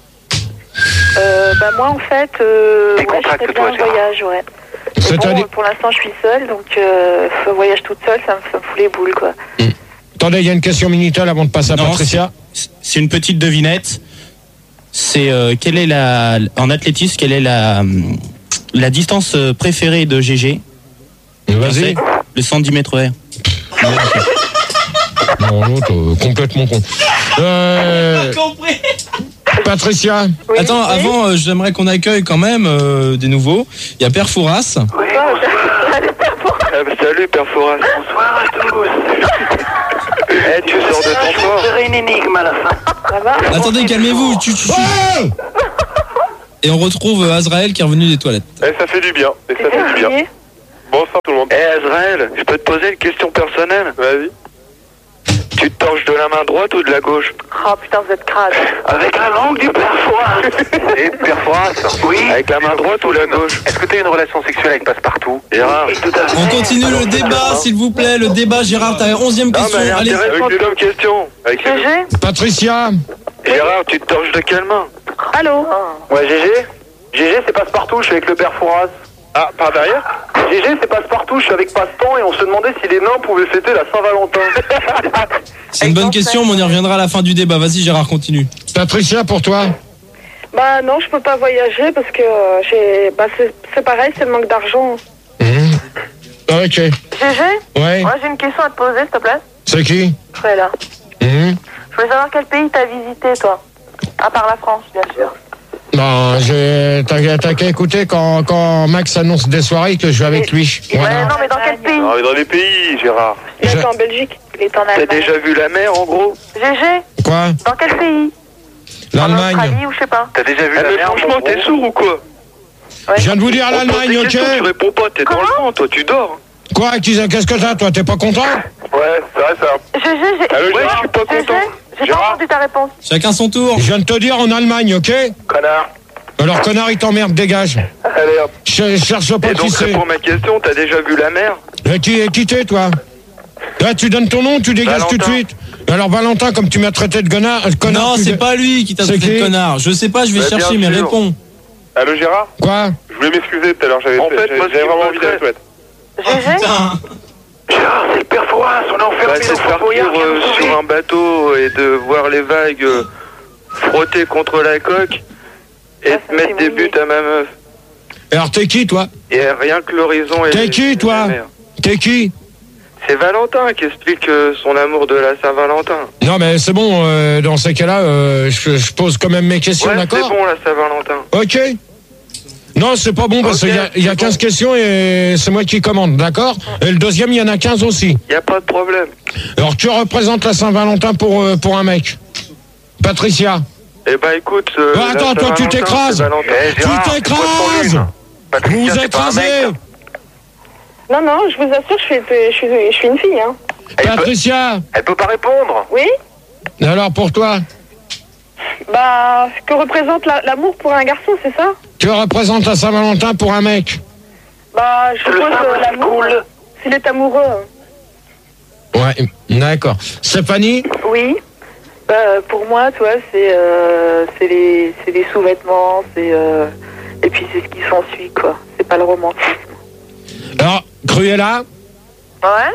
Speaker 4: Bah moi en fait,
Speaker 7: T'es
Speaker 4: ouais, je ferais
Speaker 7: contracte-toi,
Speaker 4: bien un
Speaker 7: Gérard.
Speaker 4: voyage, ouais. Mais
Speaker 1: C'est-à-dire.
Speaker 4: bon, pour l'instant je suis seule, donc voyage toute seule, ça me fout les boules, quoi.
Speaker 1: Attendez, il y a une question Minitel avant de passer à
Speaker 5: Non,
Speaker 1: Patricia.
Speaker 5: C'est une petite devinette. C'est quelle est en athlétisme, quelle est la distance préférée de GG?
Speaker 1: Vas-y.
Speaker 5: Le 110 mètres R.
Speaker 1: Non, l'autre, complètement con. Patricia.
Speaker 4: Oui,
Speaker 3: Attends,
Speaker 4: oui.
Speaker 3: avant, j'aimerais qu'on accueille quand même des nouveaux. Il y a Père Fouras.
Speaker 7: Salut, Père Foras. Bonsoir à tous. Tu sors de ton corps.
Speaker 4: une énigme à la fin. Ça va?
Speaker 3: Attendez, calmez-vous.
Speaker 1: Oh
Speaker 3: Et on retrouve Azraël qui est revenu des toilettes.
Speaker 2: Et ça fait du bien. Bonsoir tout le monde.
Speaker 7: Azraël, je peux te poser une question personnelle?
Speaker 2: Vas-y.
Speaker 7: Tu te torches de la main droite ou de la gauche?
Speaker 4: Oh putain, vous êtes crade.
Speaker 7: Avec la langue du père Fouras. Et père Fouras? Oui. Avec la main droite ou la gauche?
Speaker 2: Est-ce que t'as une relation sexuelle avec Passepartout?
Speaker 7: Gérard,
Speaker 3: On continue le débat, s'il vous plaît. Le débat, Gérard, t'as 11e question. Allez.
Speaker 7: avec une autre question.
Speaker 4: GG?
Speaker 1: Patricia.
Speaker 7: Gérard, tu te torches de quelle main?
Speaker 4: Allô?
Speaker 2: Ouais, GG, c'est Passepartout, je suis avec le père Fouras. Ah, par derrière? GG, c'est Passepartout, je suis avec Passe-Temps et on se demandait si les nains pouvaient fêter la Saint-Valentin.
Speaker 3: C'est une bonne question, mais on y reviendra à la fin du débat. Vas-y, Gérard, continue.
Speaker 1: Patricia, pour toi?
Speaker 4: Bah non, je peux pas voyager parce que c'est pareil, c'est le manque d'argent.
Speaker 1: Ok.
Speaker 4: GG?
Speaker 1: Ouais.
Speaker 4: Moi j'ai une question à te poser, s'il te plaît.
Speaker 1: C'est qui?
Speaker 4: Je là. Je voulais savoir quel pays t'as visité, toi. À part la France, bien sûr.
Speaker 1: Non, t'as qu'à écouter quand Max annonce des soirées que je vais avec lui. Voilà.
Speaker 4: Ouais, non, mais dans quel pays?
Speaker 2: Non, mais dans les pays, Gérard.
Speaker 4: Il est en Belgique. Il est en Allemagne.
Speaker 7: T'as déjà vu la mer en gros?
Speaker 4: GG?
Speaker 1: Quoi?
Speaker 4: Dans quel pays?
Speaker 1: L'Allemagne.
Speaker 4: En Australie ou je sais pas.
Speaker 2: T'as déjà vu la
Speaker 7: Mais
Speaker 2: mer?
Speaker 7: franchement, t'es sourd ou quoi?
Speaker 1: Je viens de vous dire
Speaker 7: On pose
Speaker 1: l'Allemagne,
Speaker 7: des
Speaker 1: ok?
Speaker 7: questions, tu réponds pas, t'es dans le vent, toi, tu dors.
Speaker 1: Quoi? Qu'est-ce que t'as, toi? T'es pas content?
Speaker 2: Ouais, c'est vrai ça.
Speaker 4: GG,
Speaker 2: Allô,
Speaker 7: Ouais, je suis pas content.
Speaker 4: J'ai pas
Speaker 2: Gérard?
Speaker 4: entendu ta réponse.
Speaker 3: Chacun son tour.
Speaker 1: Je viens de te dire en Allemagne, ok?
Speaker 2: Connard.
Speaker 1: Alors, connard, il t'emmerde, dégage.
Speaker 2: Allez hop.
Speaker 1: Cherche pas
Speaker 7: Et
Speaker 1: qui
Speaker 7: donc,
Speaker 1: c'est.
Speaker 7: réponds ma question, t'as déjà vu la mer?
Speaker 1: Qui t'es, toi? Là, tu donnes ton nom, tu dégages tout de suite. Alors, Valentin, comme tu m'as traité de connard...
Speaker 3: Non, c'est pas lui qui t'a
Speaker 1: C'est
Speaker 3: traité de
Speaker 1: qui?
Speaker 3: connard. Je sais pas, je vais
Speaker 7: Bah,
Speaker 3: chercher,
Speaker 7: bien
Speaker 3: mais
Speaker 7: sûr.
Speaker 3: réponds.
Speaker 2: Allô, Gérard?
Speaker 1: Quoi?
Speaker 2: Je voulais m'excuser tout à l'heure, j'avais
Speaker 7: En fait, moi, ce
Speaker 2: j'avais
Speaker 7: qui
Speaker 2: vraiment
Speaker 7: me
Speaker 2: envie d'aller aux toilettes.
Speaker 4: GG?
Speaker 7: Gérard, c'est le père Fouras, on est enfermé c'est de partir sur un bateau et de voir les vagues frotter contre la coque et
Speaker 4: Ah,
Speaker 7: de mettre des buts à ma meuf.
Speaker 1: Alors, t'es qui, toi?
Speaker 7: Et rien que l'horizon et
Speaker 1: T'es qui, toi?
Speaker 7: la mer.
Speaker 1: T'es qui?
Speaker 7: C'est Valentin qui explique son amour de la Saint-Valentin.
Speaker 1: Non, mais c'est bon, dans ces cas-là, je pose quand même mes questions,
Speaker 7: Ouais, c'est
Speaker 1: d'accord?
Speaker 7: bon la Saint-Valentin.
Speaker 1: Ok. Non, c'est pas bon parce
Speaker 7: Ok,
Speaker 1: qu'il y a
Speaker 7: c'est
Speaker 1: 15
Speaker 7: bon.
Speaker 1: questions et c'est moi qui commande, d'accord? Et le deuxième, il y en a 15 aussi.
Speaker 7: Y a pas de problème.
Speaker 1: Alors, tu représentes la Saint-Valentin pour un mec. Patricia.
Speaker 7: Eh ben écoute...
Speaker 1: attends, toi, tu t'écrases. Tu t'écrases. Vous vous écrasez.
Speaker 4: Non, non, je vous assure, je suis une fille, hein.
Speaker 1: Patricia.
Speaker 2: Elle peut pas répondre.
Speaker 4: Oui?
Speaker 1: Alors, pour toi,
Speaker 4: Bah, que représente l'amour pour un garçon, c'est ça?
Speaker 1: tu représentes la Saint-Valentin pour un mec.
Speaker 4: Bah, je suppose l'amour, s'il est amoureux.
Speaker 1: Ouais, d'accord. Stéphanie?
Speaker 4: Oui. Pour moi, tu vois, c'est les sous-vêtements, et puis c'est ce qui s'ensuit, quoi. C'est pas le romantisme.
Speaker 1: Alors, Cruella?
Speaker 4: Ouais?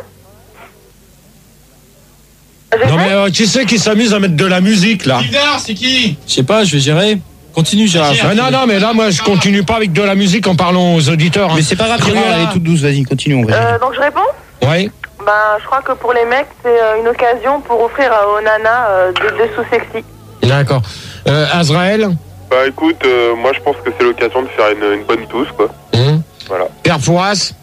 Speaker 1: Non, mais qui c'est qui s'amuse à mettre de la musique, là?
Speaker 3: C'est qui? Je sais pas, je vais gérer. Continue, Gérard.
Speaker 1: Non, mais là, moi, je continue pas avec de la musique en parlant aux auditeurs. Hein.
Speaker 5: Mais c'est pas grave, Gérard, elle est toute douce, vas-y, continue, on va.
Speaker 4: Donc je réponds?
Speaker 1: Oui.
Speaker 4: Ben, je crois que pour les mecs, c'est une occasion pour offrir aux nanas des dessous sexy.
Speaker 1: D'accord. Azraël?
Speaker 2: Bah écoute, moi je pense que c'est l'occasion de faire une bonne tousse, quoi. Voilà.
Speaker 1: Père Fouras?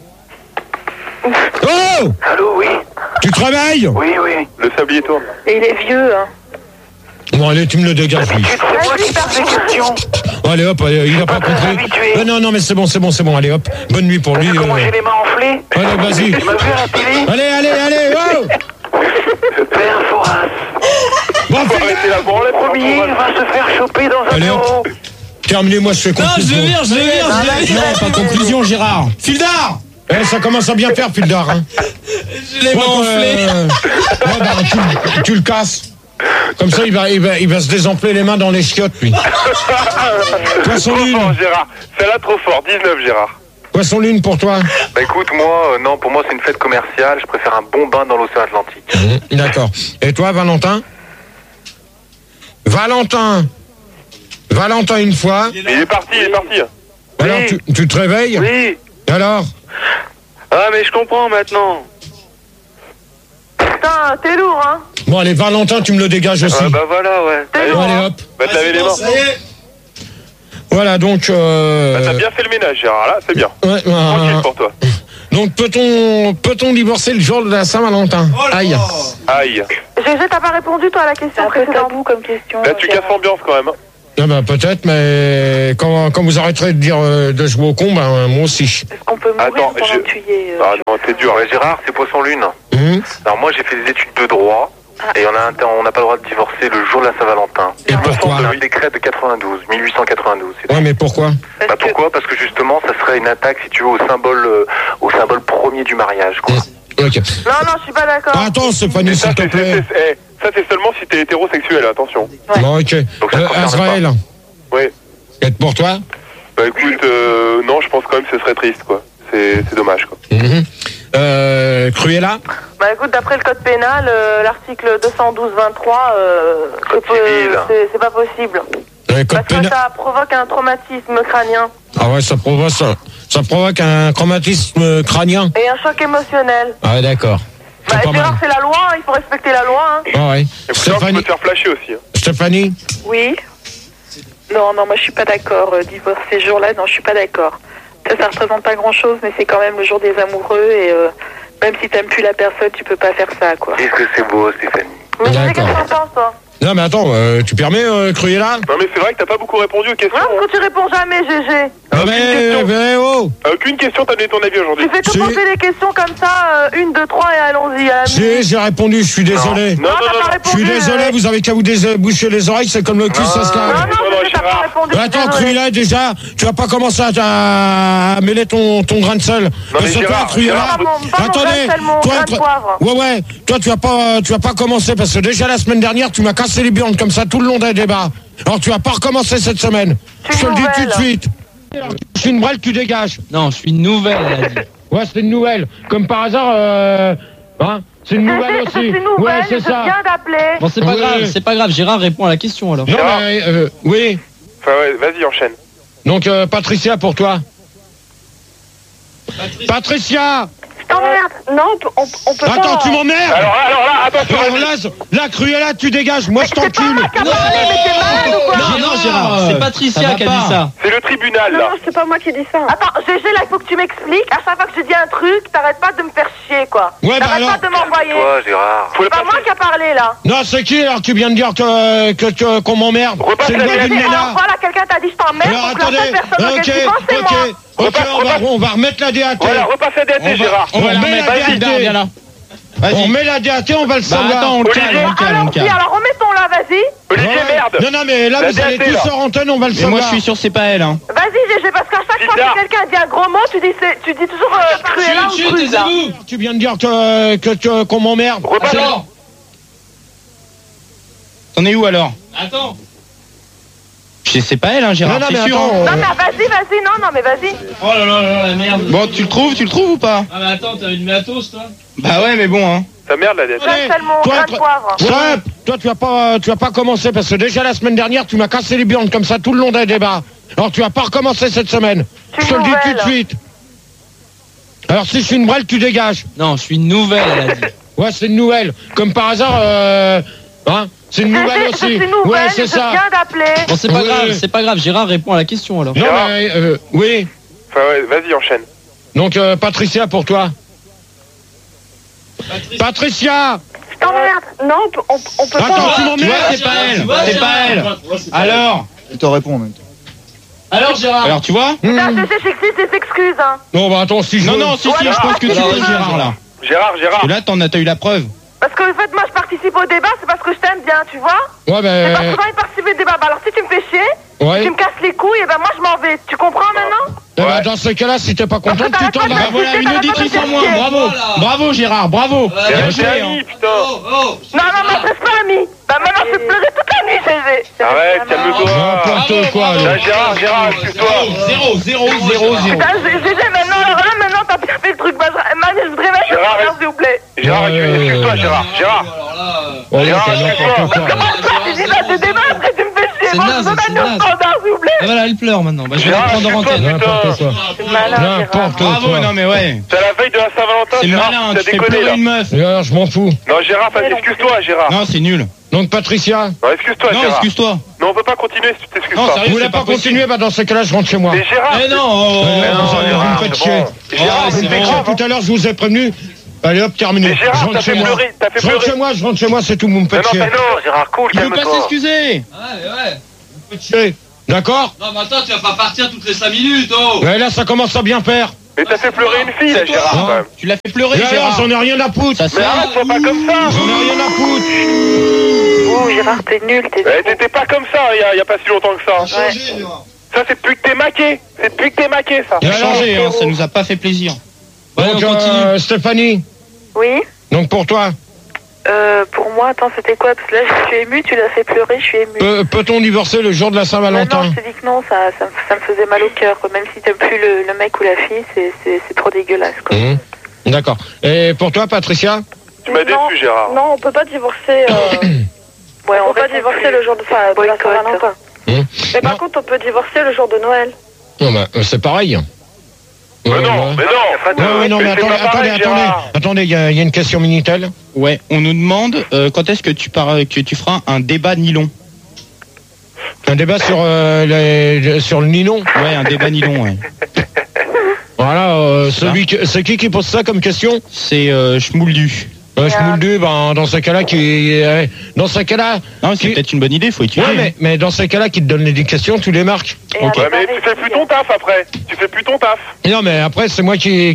Speaker 1: Oh!
Speaker 7: Allô, oui?
Speaker 1: Tu te réveilles?
Speaker 7: Oui, oui.
Speaker 2: Le sablier tourne.
Speaker 4: Et il est vieux, hein.
Speaker 1: Bon, allez, tu me le dégages, lui.
Speaker 7: C'est moi qui pose des questions.
Speaker 1: Allez, hop, il a pas compris. Non, mais c'est bon, allez, hop. Bonne nuit pour lui.
Speaker 7: Comment j'ai les mains enflées?
Speaker 1: Allez, vas-y.
Speaker 7: Tu m'as vu à la télé?
Speaker 1: Allez, oh!
Speaker 7: Père Fouras.
Speaker 1: Bon,
Speaker 2: Faut arrêter la branlette.
Speaker 7: Premier va se faire choper dans un
Speaker 1: allez,
Speaker 7: bureau.
Speaker 1: hop. Terminez-moi, je fais
Speaker 3: Non, je
Speaker 1: conclusion.
Speaker 3: le vire.
Speaker 5: Non, pas conclusion, Gérard.
Speaker 3: Fildar!
Speaker 1: Ça commence à bien faire, Fildar. Hein.
Speaker 3: Je l'ai enflé.
Speaker 1: Ouais, bah, tu le casses. Comme ça, il va se désenfler les mains dans les chiottes, lui. Poisson
Speaker 2: Trop
Speaker 1: lune.
Speaker 2: fort, Gérard. Celle-là, trop fort. 19, Gérard.
Speaker 1: Poisson lune pour toi.
Speaker 2: Bah écoute, moi, non, pour moi, c'est une fête commerciale. Je préfère un bon bain dans l'océan Atlantique.
Speaker 1: D'accord. Et toi, Valentin? Valentin, une fois.
Speaker 2: Il est parti.
Speaker 1: Alors, tu te réveilles?
Speaker 7: Oui.
Speaker 1: Alors?
Speaker 7: Ah, mais je comprends maintenant.
Speaker 4: Putain, t'es lourd, hein.
Speaker 1: Bon, allez, Valentin, tu me le dégages aussi.
Speaker 7: Ah, bah voilà, ouais.
Speaker 2: Allez,
Speaker 1: Bon, allez, hop.
Speaker 2: Va te laver les mains.
Speaker 1: Voilà, donc...
Speaker 2: Bah, t'as bien fait le ménage, Gérard. Là, c'est bien.
Speaker 1: Ouais,
Speaker 2: Tranquille pour toi.
Speaker 1: donc, peut-on divorcer le jour de la Saint-Valentin? Aïe.
Speaker 2: Aïe.
Speaker 4: GG, t'as pas répondu, toi, à la question précédente. Tabou comme question.
Speaker 2: Là, tu casses l'ambiance quand même.
Speaker 1: Ah bah peut-être, mais quand vous arrêterez de dire de jouer au con, ben moi aussi.
Speaker 4: Est-ce qu'on peut mourir pendant que tu y es
Speaker 2: Ah non, c'est dur. Gérard, c'est Poisson Lune. Alors moi, j'ai fait des études de droit. Et on n'a pas le droit de divorcer le jour de la Saint-Valentin.
Speaker 1: Et pourquoi ?
Speaker 2: Le décret de 1892.
Speaker 1: Ouais, mais pourquoi ?
Speaker 2: Pourquoi ? Parce que justement, ça serait une attaque, si tu veux, au symbole premier du mariage, quoi.
Speaker 1: Ok.
Speaker 4: Non, je suis pas d'accord.
Speaker 1: Attends, Stéphanie, s'il te plaît.
Speaker 2: Ça, c'est seulement si t'es hétérosexuel, attention.
Speaker 4: Ouais.
Speaker 1: Bon, ok. Azraël.
Speaker 2: Oui.
Speaker 1: Et pour toi ?
Speaker 2: Bah écoute, non, je pense quand même que ce serait triste, quoi. C'est dommage, quoi.
Speaker 1: Cruella ?
Speaker 4: Bah écoute, d'après le code pénal, l'article 212-23, c'est pas possible. Parce que ça provoque un traumatisme crânien.
Speaker 1: Ah ouais, ça provoque un traumatisme crânien.
Speaker 4: Et un choc émotionnel.
Speaker 1: Ah ouais, d'accord.
Speaker 4: Bah Gérard, c'est la loi, il faut respecter la loi. Hein.
Speaker 1: Ah ouais.
Speaker 2: Stéphanie, tu peux te faire flasher aussi. Hein.
Speaker 1: Stéphanie ?
Speaker 4: Oui. Non, moi je suis pas d'accord. Divorce ces jours-là, non, je suis pas d'accord. Ça représente pas grand-chose, mais c'est quand même le jour des amoureux et même si t'aimes plus la personne, tu peux pas faire ça, quoi.
Speaker 2: Qu'est-ce que c'est beau, Stéphanie.
Speaker 4: Mais qu'est-ce que t'en penses, toi ?
Speaker 1: Non mais attends, tu permets Cruella ?
Speaker 2: Non mais c'est vrai que t'as pas beaucoup répondu aux questions.
Speaker 4: Non, parce que tu réponds jamais, GG.
Speaker 1: Mais oh !
Speaker 2: Aucune question, t'as donné ton avis aujourd'hui.
Speaker 4: Tu fais que poser des questions comme ça, 1, 2, 3 et allons-y.
Speaker 1: J'ai répondu, je suis désolé.
Speaker 4: Non, t'as pas répondu.
Speaker 1: Je suis désolé, vous avez qu'à vous déboucher les oreilles, c'est comme le cul, ça se lave.
Speaker 4: Non, t'as pas répondu.
Speaker 1: Attends, Cruella, déjà, tu vas pas commencer à mêler ton grain de sel.
Speaker 2: Parce que toi,
Speaker 1: Cruella, attendez, toi, tu vas pas commencer, parce que déjà la semaine dernière, tu m'as cassé les burnes comme ça tout le long des débats. Alors tu vas pas recommencer cette semaine. Je te le dis tout de suite. Je suis une brêle, tu dégages.
Speaker 3: Non, je suis une nouvelle, elle a dit.
Speaker 1: Ouais, c'est une nouvelle. Comme par hasard, c'est une nouvelle aussi.
Speaker 4: C'est une nouvelle,
Speaker 1: ouais, c'est ça.
Speaker 4: Je viens d'appeler.
Speaker 3: Bon, c'est pas grave. Gérard répond à la question alors.
Speaker 1: Non, mais, oui.
Speaker 2: Enfin, ouais, vas-y, enchaîne.
Speaker 1: Donc, Patricia, pour toi. Patricia.
Speaker 4: T'emmerdes. Non, on peut pas.
Speaker 1: Attends, tu m'emmerdes.
Speaker 2: Alors là, attention.
Speaker 1: Là, Cruella, tu dégages. Moi, je t'encule.
Speaker 3: Non, Gérard, c'est Patricia qui a dit ça.
Speaker 2: C'est le tribunal, là.
Speaker 4: Non, c'est pas moi qui dis ça. Attends, GG, là, il faut que tu m'expliques. À chaque fois que je dis un truc, t'arrêtes pas de me faire chier, quoi.
Speaker 1: Ouais,
Speaker 4: t'arrêtes pas de m'envoyer.
Speaker 2: Toi, Gérard.
Speaker 4: C'est pas moi qui a parlé, là.
Speaker 1: Non, c'est qui, alors, tu viens de dire qu'on m'emmerde. C'est le voix d'une nana.
Speaker 4: Voilà, quelqu'un t'a dit je t'emmerde.
Speaker 1: Alors,
Speaker 4: donc la seule personne auquel tu penses, c'est moi.
Speaker 1: Ok, on va remettre la DAT.
Speaker 2: Voilà, repasse la DAT, Gérard.
Speaker 1: On va mettre la DAT.
Speaker 3: Viens là.
Speaker 1: On met la DAT, on va le savoir.
Speaker 3: Attends, on calme.
Speaker 4: Alors remettons-la, vas-y.
Speaker 2: Olivier, merde.
Speaker 1: Non, mais là, vous allez tous sur antenne, on va le savoir.
Speaker 5: Moi, je suis sûr, c'est pas elle. Hein.
Speaker 4: Vas-y, GG, parce qu'à chaque fois que quelqu'un dit un gros mot, tu dis toujours Cruella ou Cruella.
Speaker 1: Tu viens de dire qu'on m'emmerde.
Speaker 2: Repasse.
Speaker 5: T'en es où alors?
Speaker 3: Attends.
Speaker 5: C'est pas elle, hein, Gérard, c'est sûr.
Speaker 4: Non, mais vas-y, non, mais vas-y.
Speaker 3: Oh là, la merde.
Speaker 5: Bon, tu le trouves ou pas?
Speaker 3: Ah, mais attends, t'as une matos, toi?
Speaker 5: Bah ouais, mais bon, hein.
Speaker 2: Ça merde, la DAT.
Speaker 1: Toi, tu vas pas commencer, parce que déjà la semaine dernière, tu m'as cassé les burnes comme ça tout le long des débats. Alors tu vas pas recommencer cette semaine. Je te le dis tout de suite. Alors si je suis une brêle, tu dégages.
Speaker 3: Non, je suis une nouvelle, elle a dit.
Speaker 1: Ouais, c'est une nouvelle. Comme par hasard, c'est une nouvelle aussi. Ouais, c'est ça.
Speaker 4: Je viens d'appeler.
Speaker 3: Bon, c'est pas grave. Gérard répond à la question alors.
Speaker 1: Non, mais, oui.
Speaker 2: Enfin, ouais, vas-y, enchaîne.
Speaker 1: Donc, Patricia, pour toi. Patricia.
Speaker 4: T'emmerdes. Non, on peut pas.
Speaker 1: Attends, tu m'emmerdes.
Speaker 5: C'est pas elle. C'est pas elle. Alors.
Speaker 8: Elle te répond en même temps.
Speaker 3: Alors, Gérard.
Speaker 5: Alors, tu vois?
Speaker 4: C'est sexiste, c'est s'excuse, hein.
Speaker 1: Non, bah attends, si je...
Speaker 5: Non, si, je pense que tu veux Gérard, là.
Speaker 2: Gérard.
Speaker 5: Et là, t'as eu la preuve.
Speaker 4: Parce que, en fait, moi, je participe au débat, c'est parce que je t'aime bien, tu vois.
Speaker 1: Ouais,
Speaker 4: C'est parce que j'ai envie de participer au débat. Bah, alors, si tu me fais chier, tu me casses les couilles, et ben moi, je m'en vais. Tu comprends maintenant?
Speaker 1: Bah, dans ce cas-là, si t'es pas content, tu t'en vas.
Speaker 5: Bah voilà, une auditrice en moins, bravo Gérard, bravo.
Speaker 2: J'ai ami, putain.
Speaker 4: Non, m'adresse pas ami. Bah, maintenant, je vais pleurer toute la nuit, GG.
Speaker 2: Arrête, calme-toi.
Speaker 1: N'importe quoi, là.
Speaker 2: Gérard, excuse-toi.
Speaker 5: 0.
Speaker 4: Putain, GG, maintenant, t'as bien fait le truc. Bah, je voudrais mettre le s'il vous plaît.
Speaker 2: Gérard, excuse-toi, Gérard.
Speaker 1: N'importe quoi.
Speaker 4: Tu dis là, des débats, après, tu me fais chier.
Speaker 3: C'est
Speaker 4: Moi,
Speaker 3: naze,
Speaker 4: je veux mettre
Speaker 3: c'est
Speaker 4: le
Speaker 3: naze.
Speaker 4: standard, s'il vous plaît.
Speaker 3: Ah, voilà, elle pleure maintenant. Bah, je vais la
Speaker 2: Gérard,
Speaker 3: prendre en antenne.
Speaker 1: N'importe quoi.
Speaker 4: C'est malin,
Speaker 1: N'importe
Speaker 5: Bravo,
Speaker 1: quoi.
Speaker 5: non mais ouais.
Speaker 2: C'est la veille de la Saint-Valentin,
Speaker 5: C'est
Speaker 2: Gérard.
Speaker 5: malin,
Speaker 2: T'as
Speaker 5: tu fais
Speaker 2: déconné,
Speaker 5: pleurer
Speaker 2: là.
Speaker 5: une meuf.
Speaker 1: Et alors, je m'en fous.
Speaker 2: Non, Gérard, excuse-toi, Gérard.
Speaker 5: Non, c'est nul.
Speaker 1: Donc, Patricia.
Speaker 2: Non, excuse-toi,
Speaker 5: Non,
Speaker 2: Gérard.
Speaker 5: excuse-toi.
Speaker 2: Non, on peut pas continuer si tu t'excuses
Speaker 5: Non,
Speaker 2: pas.
Speaker 5: sérieux,
Speaker 1: Vous voulez
Speaker 5: c'est
Speaker 1: pas
Speaker 5: pas possible.
Speaker 1: continuer? Bah, dans ce cas-là, je rentre chez moi.
Speaker 2: Mais Gérard,
Speaker 3: Mais non.
Speaker 1: Vous
Speaker 2: Gérard,
Speaker 1: me faites
Speaker 2: c'est
Speaker 1: chier.
Speaker 2: bon. Gérard,
Speaker 1: Vous me
Speaker 2: c'est
Speaker 1: faites
Speaker 2: grave,
Speaker 1: chier. Tout à l'heure, je vous ai prévenu. Allez hop, terminé.
Speaker 2: Mais Gérard,
Speaker 1: Je rentre
Speaker 2: t'as
Speaker 1: chez
Speaker 2: fait
Speaker 1: moi.
Speaker 2: pleurer,
Speaker 1: Je rentre chez moi, c'est tout, vous me faites chier.
Speaker 2: Non, Gérard, cool,
Speaker 5: Il veut pas
Speaker 2: calme-toi.
Speaker 5: s'excuser.
Speaker 3: Ouais.
Speaker 1: D'accord?
Speaker 9: Non, mais attends, tu vas pas partir toutes les 5 minutes, oh!
Speaker 1: Ouais, là, ça commence à bien faire.
Speaker 2: Mais t'as fait pleurer une fille, là, Gérard, quand même.
Speaker 5: Tu l'as fait pleurer, Gérard.
Speaker 1: J'en ai rien à foutre.
Speaker 2: Mais arrête, sois pas comme ça.
Speaker 1: J'en ai rien à foutre.
Speaker 4: Oh, Gérard, t'es nul,
Speaker 2: T'étais pas comme ça, il y a pas si longtemps que ça.
Speaker 8: Changé, Gérard.
Speaker 2: Ça, c'est depuis que t'es maqué. C'est depuis que t'es maqué, ça.
Speaker 5: Il a changé, hein, ça nous a pas fait plaisir.
Speaker 1: Donc, Stéphanie.
Speaker 4: Oui.
Speaker 1: Donc, pour toi.
Speaker 4: Pour moi, attends, c'était quoi? Parce que là, je suis émue, tu l'as fait pleurer, je suis émue.
Speaker 1: Peut-on divorcer le jour de la Saint-Valentin?
Speaker 4: Non, je te dis que non, ça me faisait mal au cœur, quoi. Même si t'aimes plus le mec ou la fille, c'est trop dégueulasse, quoi.
Speaker 1: D'accord. Et pour toi, Patricia?
Speaker 2: Tu m'as déçu, Gérard.
Speaker 10: Non, on peut pas divorcer. On peut pas divorcer le jour de la Saint-Valentin. Mais par contre, on peut divorcer le jour de Noël.
Speaker 1: Non, bah, c'est pareil.
Speaker 2: Mais non.
Speaker 1: Mais attendez, il y a une question Minitel.
Speaker 5: Ouais, on nous demande quand est-ce que tu feras un débat nylon.
Speaker 1: Un débat sur le nylon.
Speaker 5: Ouais, un débat nylon, ouais.
Speaker 1: Voilà, c'est qui pose ça comme question?
Speaker 5: C'est Schmouldu.
Speaker 1: Schmouldu, ben, dans ce cas-là,
Speaker 5: non, c'est peut-être une bonne idée, faut étudier.
Speaker 1: Ouais, mais dans ce cas-là, qui te donne les questions, tu les marques.
Speaker 2: Okay. Ouais, mais tu fais plus ton taf après.
Speaker 1: Non, mais après, c'est moi qui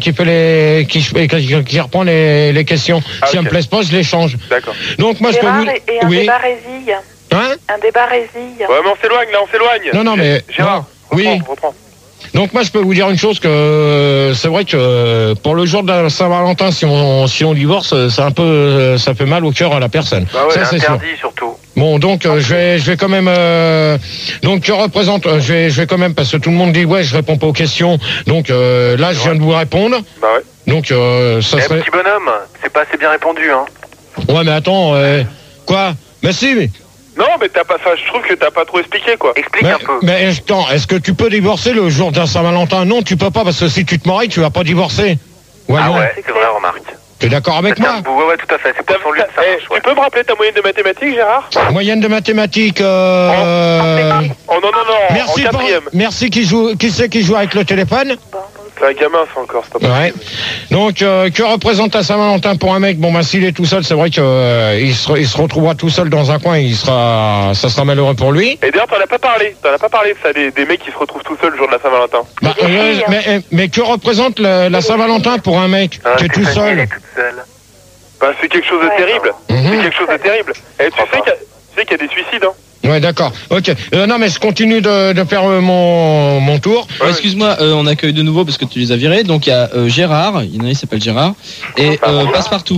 Speaker 1: reprend les questions. Si elles me plaisent pas, je les change.
Speaker 2: D'accord.
Speaker 1: Donc, moi, je peux vous...
Speaker 4: Et un débat résille.
Speaker 1: Hein?
Speaker 4: Un débat résille.
Speaker 2: Ouais, mais on s'éloigne.
Speaker 1: Non, mais...
Speaker 2: Gérard, reprends.
Speaker 1: Donc moi je peux vous dire une chose, que c'est vrai que pour le jour de la Saint-Valentin, si on divorce, c'est un peu, ça fait mal au cœur à la personne.
Speaker 2: Bah ouais,
Speaker 1: ça c'est
Speaker 2: interdit
Speaker 1: sûr.
Speaker 2: surtout.
Speaker 1: Bon, donc je vais quand même donc que représente je vais quand même, parce que tout le monde dit ouais, je réponds pas aux questions. Donc là je viens de vous répondre.
Speaker 2: Bah ouais.
Speaker 1: Donc ça serait...
Speaker 2: petit bonhomme, c'est pas assez bien répondu, hein.
Speaker 1: Ouais, mais attends, quoi? Mais si, mais...
Speaker 2: Non, mais je trouve que t'as pas trop expliqué, quoi. Explique un peu.
Speaker 1: Mais attends, est-ce que tu peux divorcer le jour de la Saint-Valentin? Non, tu peux pas, parce que si tu te maries, tu vas pas divorcer. Voyons.
Speaker 2: Ah ouais, c'est vrai, remarque.
Speaker 1: T'es d'accord avec moi?
Speaker 2: Ouais, tout à fait. C'est pas son lieu de ça. Tu peux me rappeler ta moyenne de mathématiques, Gérard?
Speaker 1: Moyenne de mathématiques,
Speaker 2: Oh non,
Speaker 1: merci
Speaker 2: en quatrième.
Speaker 1: Merci qui c'est qui joue avec le téléphone?
Speaker 2: C'est un gamin, ça, encore, c'est pas
Speaker 1: ouais. Donc, que représente la Saint-Valentin pour un mec? Bon, bah, s'il est tout seul, c'est vrai que il se retrouvera tout seul dans un coin, ça sera malheureux pour lui.
Speaker 2: Et d'ailleurs, t'en as pas parlé de ça, des mecs qui se retrouvent tout seuls le jour de la Saint-Valentin.
Speaker 1: Bah, mais que représente la Saint-Valentin pour un mec qui est tout seul?
Speaker 2: Bah, c'est quelque chose de terrible. C'est quelque chose de terrible. Et tu sais qu'il y a des suicides, hein.
Speaker 1: Ouais, d'accord. Ok. Non, mais je continue de faire mon tour.
Speaker 3: Ouais, excuse-moi, on accueille de nouveau parce que tu les as virés. Donc il y a Gérard, il y en a, il s'appelle Gérard, et Passepartout.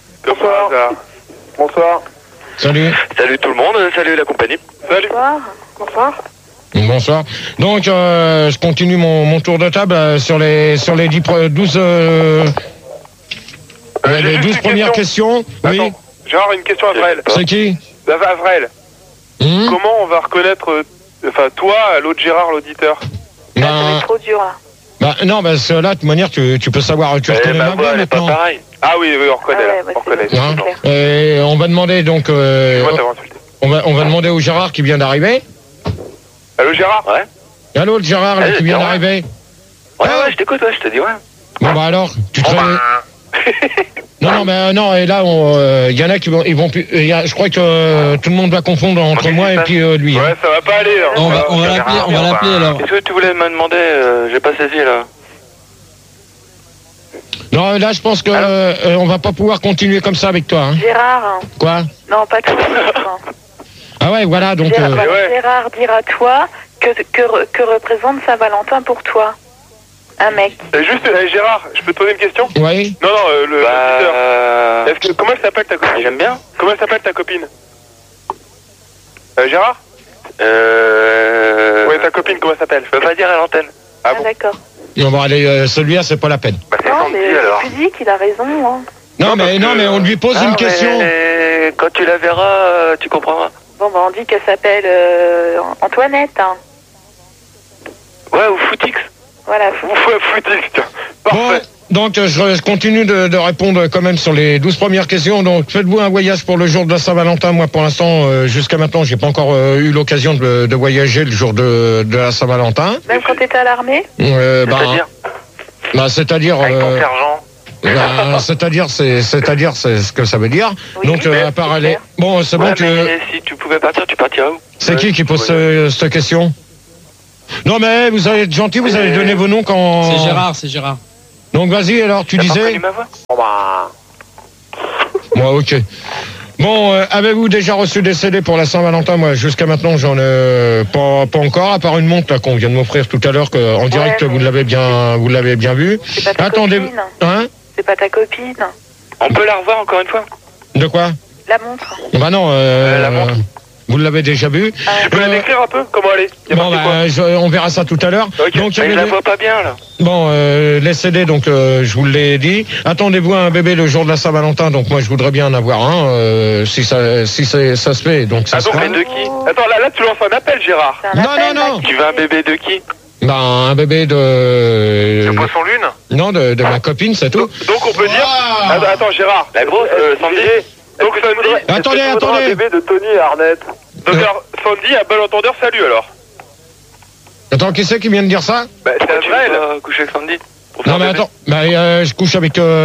Speaker 2: Bonsoir.
Speaker 1: Salut.
Speaker 2: Salut tout le monde, salut la compagnie. Salut.
Speaker 10: Bonsoir.
Speaker 1: Bonsoir. Donc je continue mon tour de table sur les 12 premières questions. Oui.
Speaker 2: Attends, Gérard, une question à Avrel.
Speaker 1: C'est qui?
Speaker 2: Avrel. Comment on va reconnaître, toi, l'autre Gérard, l'auditeur?
Speaker 4: C'est trop dur, là.
Speaker 1: Bah non, bah là, de toute manière, tu peux savoir, tu reconnais ma voix maintenant.
Speaker 2: Pas pareil. Ah oui, on reconnaît, là. On reconnaît.
Speaker 1: Et on va demander donc... on va demander au Gérard qui vient d'arriver.
Speaker 2: Allô, Gérard? Ouais.
Speaker 1: Allô, le Gérard, là, qui vient d'arriver.
Speaker 2: Ouais, je t'écoute, je te dis, ouais.
Speaker 1: Bon, bah alors, tu te... Non, et là, il y en a qui vont... je crois que tout le monde va confondre entre moi et puis lui.
Speaker 2: Ouais, ça va pas aller. Hein.
Speaker 3: On va l'appeler alors.
Speaker 2: Qu'est-ce que tu voulais me demander? J'ai pas saisi, là.
Speaker 1: Non, là, je pense que on va pas pouvoir continuer comme ça avec toi. Hein.
Speaker 4: Gérard.
Speaker 1: Quoi?
Speaker 4: Non, pas tout.
Speaker 1: Ah ouais, voilà, donc...
Speaker 4: Gérard, dire à toi que représente Saint-Valentin pour toi. Un mec.
Speaker 2: Juste, Gérard, je peux te poser une question?
Speaker 1: Oui.
Speaker 2: Non, comment elle s'appelle ta copine? J'aime bien. Comment elle s'appelle ta copine? Gérard? Ouais, ta copine, comment elle s'appelle? Je peux pas dire à l'antenne.
Speaker 4: Ah bon? D'accord.
Speaker 1: On va aller, celui-là, c'est pas la peine.
Speaker 2: Bah, c'est
Speaker 4: non, mais tu dis qu'il a raison, hein.
Speaker 1: Non, mais on lui pose une question.
Speaker 2: Quand tu la verras, tu comprendras.
Speaker 4: Bon, bah, on dit qu'elle s'appelle Antoinette, hein.
Speaker 2: Ouais, ou Footix.
Speaker 4: Voilà,
Speaker 2: Footix, tiens. Parfait.
Speaker 1: Bon, donc, je continue de répondre quand même sur les 12 premières questions. Donc, faites-vous un voyage pour le jour de la Saint-Valentin? Moi, pour l'instant, jusqu'à maintenant, j'ai pas encore eu l'occasion de voyager le jour de la Saint-Valentin.
Speaker 4: Même quand t'étais à l'armée?
Speaker 2: C'est-à-dire
Speaker 1: c'est-à-dire...
Speaker 2: Avec ton sergent.
Speaker 1: C'est-à-dire, c'est ce que ça veut dire.
Speaker 4: Oui,
Speaker 1: donc, à part aller. Bon, c'est bon que.
Speaker 7: Mais si tu pouvais partir, tu partirais où?
Speaker 1: C'est qui pose cette question? Non, mais vous allez être gentil, vous allez donner vos noms quand.
Speaker 3: C'est Gérard.
Speaker 1: Donc, vas-y, alors, tu disais.
Speaker 7: Ma voix?
Speaker 1: Moi, ok. Bon, avez-vous déjà reçu des CD pour la Saint-Valentin? Moi, jusqu'à maintenant, j'en ai pas encore, à part une montre là, qu'on vient de m'offrir tout à l'heure, en direct,
Speaker 4: mais...
Speaker 1: vous l'avez bien vu.
Speaker 4: C'est pas ta
Speaker 1: Attendez,
Speaker 4: copine.
Speaker 1: Hein?
Speaker 4: C'est pas ta copine.
Speaker 7: On peut la revoir encore une fois?
Speaker 1: De quoi?
Speaker 4: La montre.
Speaker 1: Bah non,
Speaker 7: la montre.
Speaker 1: Vous l'avez déjà vu.
Speaker 2: Tu peux la décrire un peu? Comment elle est?
Speaker 1: Bon, on verra ça tout à l'heure.
Speaker 2: Okay.
Speaker 1: Donc,
Speaker 7: Je la vois pas bien là.
Speaker 1: Bon, les CD, donc je vous l'ai dit. Attendez-vous à un bébé le jour de la Saint-Valentin. Donc moi, je voudrais bien en avoir un, si ça se fait. Donc ça se
Speaker 2: donc
Speaker 1: fera.
Speaker 2: de qui? Attends, là, tu lances un appel, Gérard.
Speaker 1: Non.
Speaker 7: Tu veux un bébé de qui?
Speaker 1: Ben, un bébé de.
Speaker 2: De Poisson Lune?
Speaker 1: Non, de ma copine, c'est tout.
Speaker 2: Donc on peut dire. Attends, Gérard.
Speaker 7: La grosse, Sandy.
Speaker 2: Donc Sandy.
Speaker 1: Attendez.
Speaker 2: Un bébé de Tony et Arnett. Donc alors, Sandy, à bon entendeur, salut alors.
Speaker 1: Attends, qui c'est qui vient de dire ça?
Speaker 2: Bah, c'est Azraël.
Speaker 7: Coucher avec Sandy.
Speaker 1: Non mais attends, je couche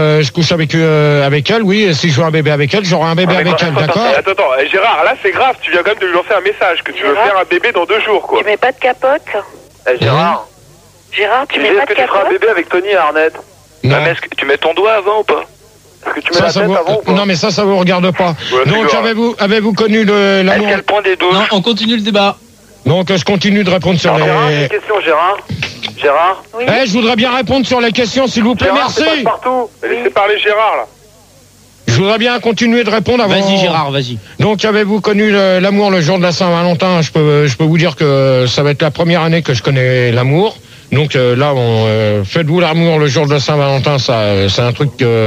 Speaker 1: avec elle, oui, et si je veux un bébé avec elle, j'aurai un bébé avec elle, d'accord?
Speaker 2: Attends, Gérard, là c'est grave, tu viens quand même de lui lancer un message, que tu veux faire un bébé dans 2 jours, quoi.
Speaker 4: Tu mets pas de capote?
Speaker 2: Gérard,
Speaker 4: tu mets pas de
Speaker 2: est-ce que tu feras un
Speaker 4: capote?
Speaker 2: bébé avec Tony et Arnett?
Speaker 1: Non.
Speaker 7: Mais est-ce que tu mets ton doigt avant ou pas?
Speaker 2: Est-ce que tu mets la tête avant ou pas?
Speaker 1: Non mais ça vous regarde pas.
Speaker 2: Ouais,
Speaker 1: donc avez-vous connu l'amour?
Speaker 7: Est-ce qu'elle prend des douches?
Speaker 3: Non, on continue le débat.
Speaker 1: Donc je continue de répondre sur
Speaker 2: Gérard, j'ai
Speaker 1: les...
Speaker 2: une question, Gérard.
Speaker 4: Oui.
Speaker 1: je voudrais bien répondre sur les questions, s'il vous plaît,
Speaker 2: Gérard,
Speaker 1: merci.
Speaker 2: c'est pas partout. Laissez parler Gérard, là.
Speaker 1: Je voudrais bien continuer de répondre avant...
Speaker 5: Vas-y Gérard, vas-y.
Speaker 1: Donc avez-vous connu l'amour le jour de la Saint-Valentin? Je peux vous dire que ça va être la première année que je connais l'amour. Donc là, faites-vous l'amour le jour de la Saint-Valentin, ça, c'est un truc